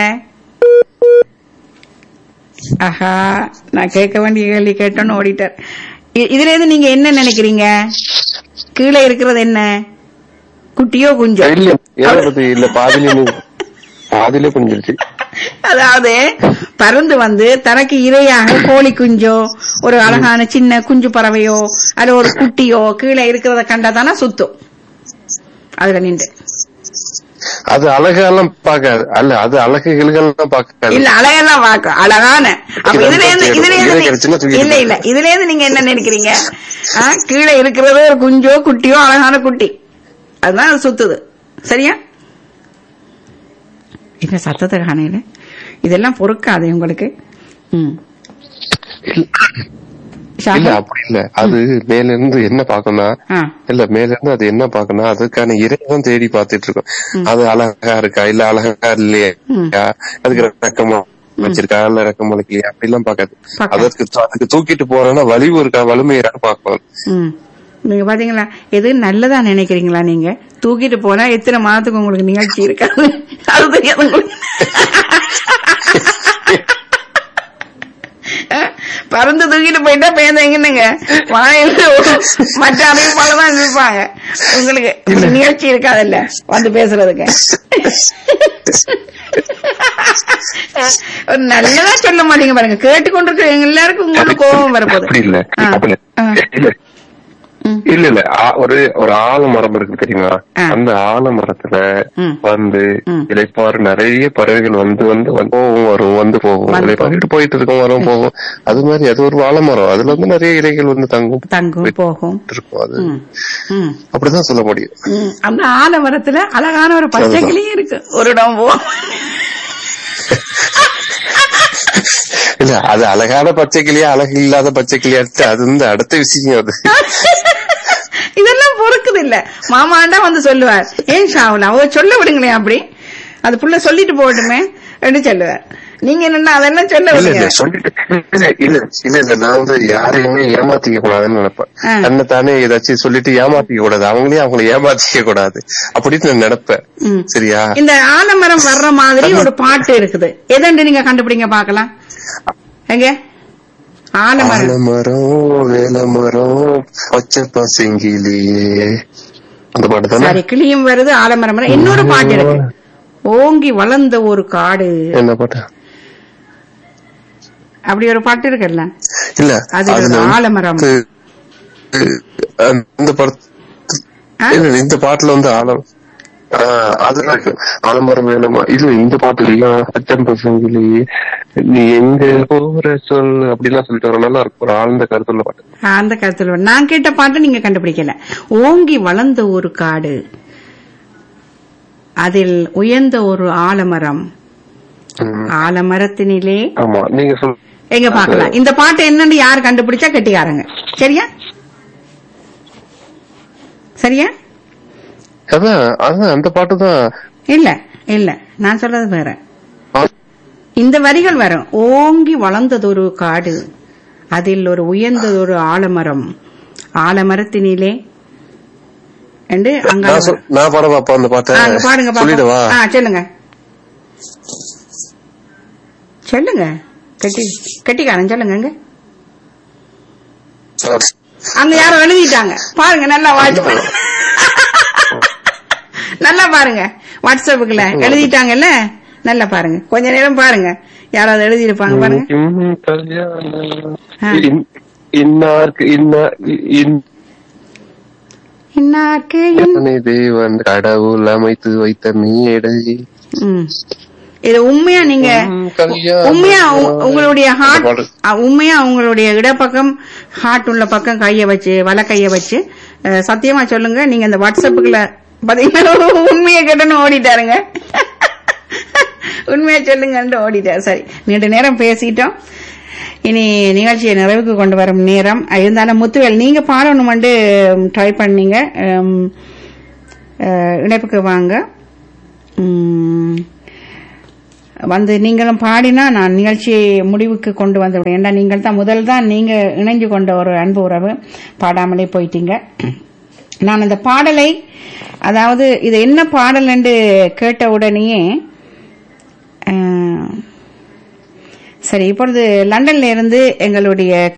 ஆஹா, நான் கேட்க வேண்டிய கேள்வி கேட்டோன்னு ஓடிட்டார். இதுல இருந்து நீங்க என்ன நினைக்கிறீங்க? கீழே இருக்கிறது என்ன, குட்டியோ குஞ்சோ? இல்ல பாதிலே குஞ்சிருச்சு. அதாவது பருந்து வந்து தனக்கு இரையாக கோழி குஞ்சோ ஒரு அழகான சின்ன குஞ்சு பறவையோ அது ஒரு குட்டியோ கீழே இருக்கிறத கண்டாதானா சுத்தும். அதுல நின்று அது அழகெல்லாம் பாக்காது. அல்ல, அது அழகுகளுக்கெல்லாம் பாக்காது. இல்ல, அழகெல்லாம் பாக்க அழகான. அப்ப இதுல இருந்து இல்ல இதுல இருந்து நீங்க என்ன நினைக்கிறீங்க? கீழே இருக்கிறது ஒரு குஞ்சோ குட்டியோ அழகான குட்டி, அதுதான் அது சுத்துது. சரியா? என்ன சத்தத்தை காணையில இதெல்லாம் பொறுக்காது உங்களுக்கு. இல்ல அப்படி இல்ல, அது மேல இருந்து என்ன பாக்கணும்னா, இல்ல மேல இருந்து அது என்ன பாக்கணும், அதுக்கான இறைதான் தேடி பாத்துட்டு இருக்கோம். அது அழகா இருக்கா இல்ல அழகா இல்லையா, அதுக்கு ரக்கமா வச்சிருக்கா இல்ல ரக்கம் முளைக்கலையா அப்படி எல்லாம் பாக்காது. அதுக்கு தூக்கிட்டு போறேன்னா வலிவு இருக்கா வலிமை இருக்கான்னு பாக்கணும். நீங்க பாத்தீங்களா, எது நல்லதா நினைக்கிறீங்களா? நீங்க தூக்கிட்டு போனா எத்தனை மாதத்துக்கு உங்களுக்கு நிகழ்ச்சி இருக்காது, அது தெரியாது உங்களுக்கு. பறந்து தூக்கிட்டு போயிட்டா பேந்தீங்கன்னுங்க வாயில மற்ற அறிவிப்பாலதான் இருப்பாங்க. உங்களுக்கு நிகழ்ச்சி இருக்காதுல்ல வந்து பேசுறதுக்கு. ஒரு நல்லதா சொல்ல மாட்டீங்க பாருங்க, கேட்டுக்கொண்டிருக்க எல்லாருக்கும் உங்களுக்கு கோபம் வரப்போகுது. இல்ல ஒரு ஆலமரம் இருக்கு தெரியுமா? அந்த ஆலமரத்துல வந்து இலைப்பாறு நிறைய பறவைகள் வந்து போகும் வரும், வந்து போகும், இலைப்பாறிட்டு போயிட்டு இருக்கும், வரும் போகும். அது மாதிரி அது ஒரு ஆலமரம், அதுல வந்து நிறைய இலைகள் வந்து தங்கும் போகும் இருக்கும். அது அப்படிதான் சொல்ல முடியும். அந்த ஆலமரத்துல அழகான ஒரு பச்சை கிளியும் இருக்கு, ஒரு இடம் போகும். இல்ல அது அழகான பச்சை கிளியா அழகு இல்லாத பச்சை கிளியா அது வந்து அடுத்த விஷயம். அது இதெல்லாம் பொறுக்குது இல்ல. மாமாண்டா வந்து சொல்லுவார், ஏன் ஷாவுல அவ சொல்ல விடுங்களேன், அப்படி அது புள்ள சொல்லிட்டு போகட்டுமே அப்படின்னு சொல்லுவார். நீங்க என்னன்னா அதெல்லாம் சொல்ல விடுங்க. இல்ல நான் வந்து யாரையுமே ஏமாத்திக்க கூடாதுன்னு நினைப்பேன். தன்னை தானே ஏதாச்சும் சொல்லிட்டு ஏமாத்திக்க கூடாது, அவங்கள ஏமாத்திக்க கூடாது அப்படின்னு நான் நினைப்பேன். சரியா? இந்த ஆலமரம் வர்ற மாதிரி ஒரு பாட்டு இருக்குது, எதண்டு நீங்க கண்டுபிடிங்க பாக்கலாம். எங்க ஆலமரம் வேலமரம் பச்சை பசங்கிலியே அந்த பாட்டு தான். சரி, கிளியும் வருது, ஆலமரம். இன்னொரு பாட்டு இருக்கு, ஓங்கி வளர்ந்த ஒரு காடு. என்ன பாட்டு? அப்படி ஒரு பாட்டு இருக்குல்ல. இல்ல அது ஆலமரம். இந்த பாட்டுல வந்து அதெல்லாம் இருக்கு. ஆலமரம் வேணுமா இல்ல இந்த பாட்டு எல்லாம் அச்சம் பசங்கிலேயே நீ எங்க போற சொல் அப்படிலாம் சொல்லிட்டு வர நல்லா இருக்கும். ஒரு ஆழ்ந்த கருத்துள்ள பாட்டு. அந்த கருத்துல நான் கேட்ட பாட்டு நீங்க கண்டுபிடிக்கல. ஓங்கி வளர்ந்த ஒரு காடு, அதில் உயர்ந்த ஒரு ஆலமரம், ஆலமரத்தினிலே. ஆமா, நீங்க எங்க பாக்கலாம் இந்த பாட்டு என்னன்னு யாரு கண்டுபிடிச்சா கெட்டிக்காரங்க. சரியா? சரியா? அதான் அந்த பாட்டு தான். இல்ல நான் சொல்றது வேற. இந்த வரிகள் வரும், ஓங்கி வளர்ந்ததொரு காடு, அதில் ஒரு உயர்ந்ததொரு ஆலமரம், ஆலமரத்தினிலே என்று அங்க. நான் பாட பாப்பா அந்த பாட்டை பாடுங்க. சொல்லுங்க கெட்டிக்காரன் சொல்லுங்க. அங்க யாரோ எழுதிட்டாங்க பாருங்க, நல்லா வாட்ச் பண்ணு. நல்லா பாருங்க, வாட்ஸ்அப்புக்குள்ள எழுதிட்டாங்கல்ல, நல்லா பாருங்க, கொஞ்ச நேரம் பாருங்க, யாராவது எழுதி இருப்பாங்க பாருங்க. தேவன் கடவுள் அமைத்து வைத்த மேடை. இது உண்மையா நீங்க உங்களுடைய ஹார்ட், உண்மையா உங்களுடைய இடப்பக்கம் ஹார்ட் உள்ள பக்கம் கைய வச்சு வல கைய வச்சு சத்தியமா சொல்லுங்க. நீங்க இந்த வாட்ஸ்அப்புக்குள்ள பாத்தீங்கன்னா உண்மையை கேட்டன்னு ஓடிட்டாருங்க. உண்மையா சொல்லுங்கன்னு ஓடிட்டாரு. சரி, நீண்ட நேரம் பேசிட்டோம். இனி நிகழ்ச்சியை நிறைவுக்கு கொண்டு வரும் நேரம். இருந்தாலும் முத்துவேல் நீங்க பாடணுமெண்டு ட்ரை பண்ணீங்க, இணைப்புக்கு வாங்க. வந்து நீங்களும் பாடினா நான் நிகழ்ச்சியை முடிவுக்கு கொண்டு வந்து விடுவேன். ஏன்னா நீங்கள் தான் முதல் தான் நீங்க இணைஞ்சு கொண்ட ஒரு அன்பு உறவு, பாடாமலே போயிட்டீங்க. நான் அந்த பாடலை, அதாவது இது என்ன பாடல் என்று கேட்ட உடனேயே சரி, இப்பொழுது லண்டன்ல இருந்து எங்களுடைய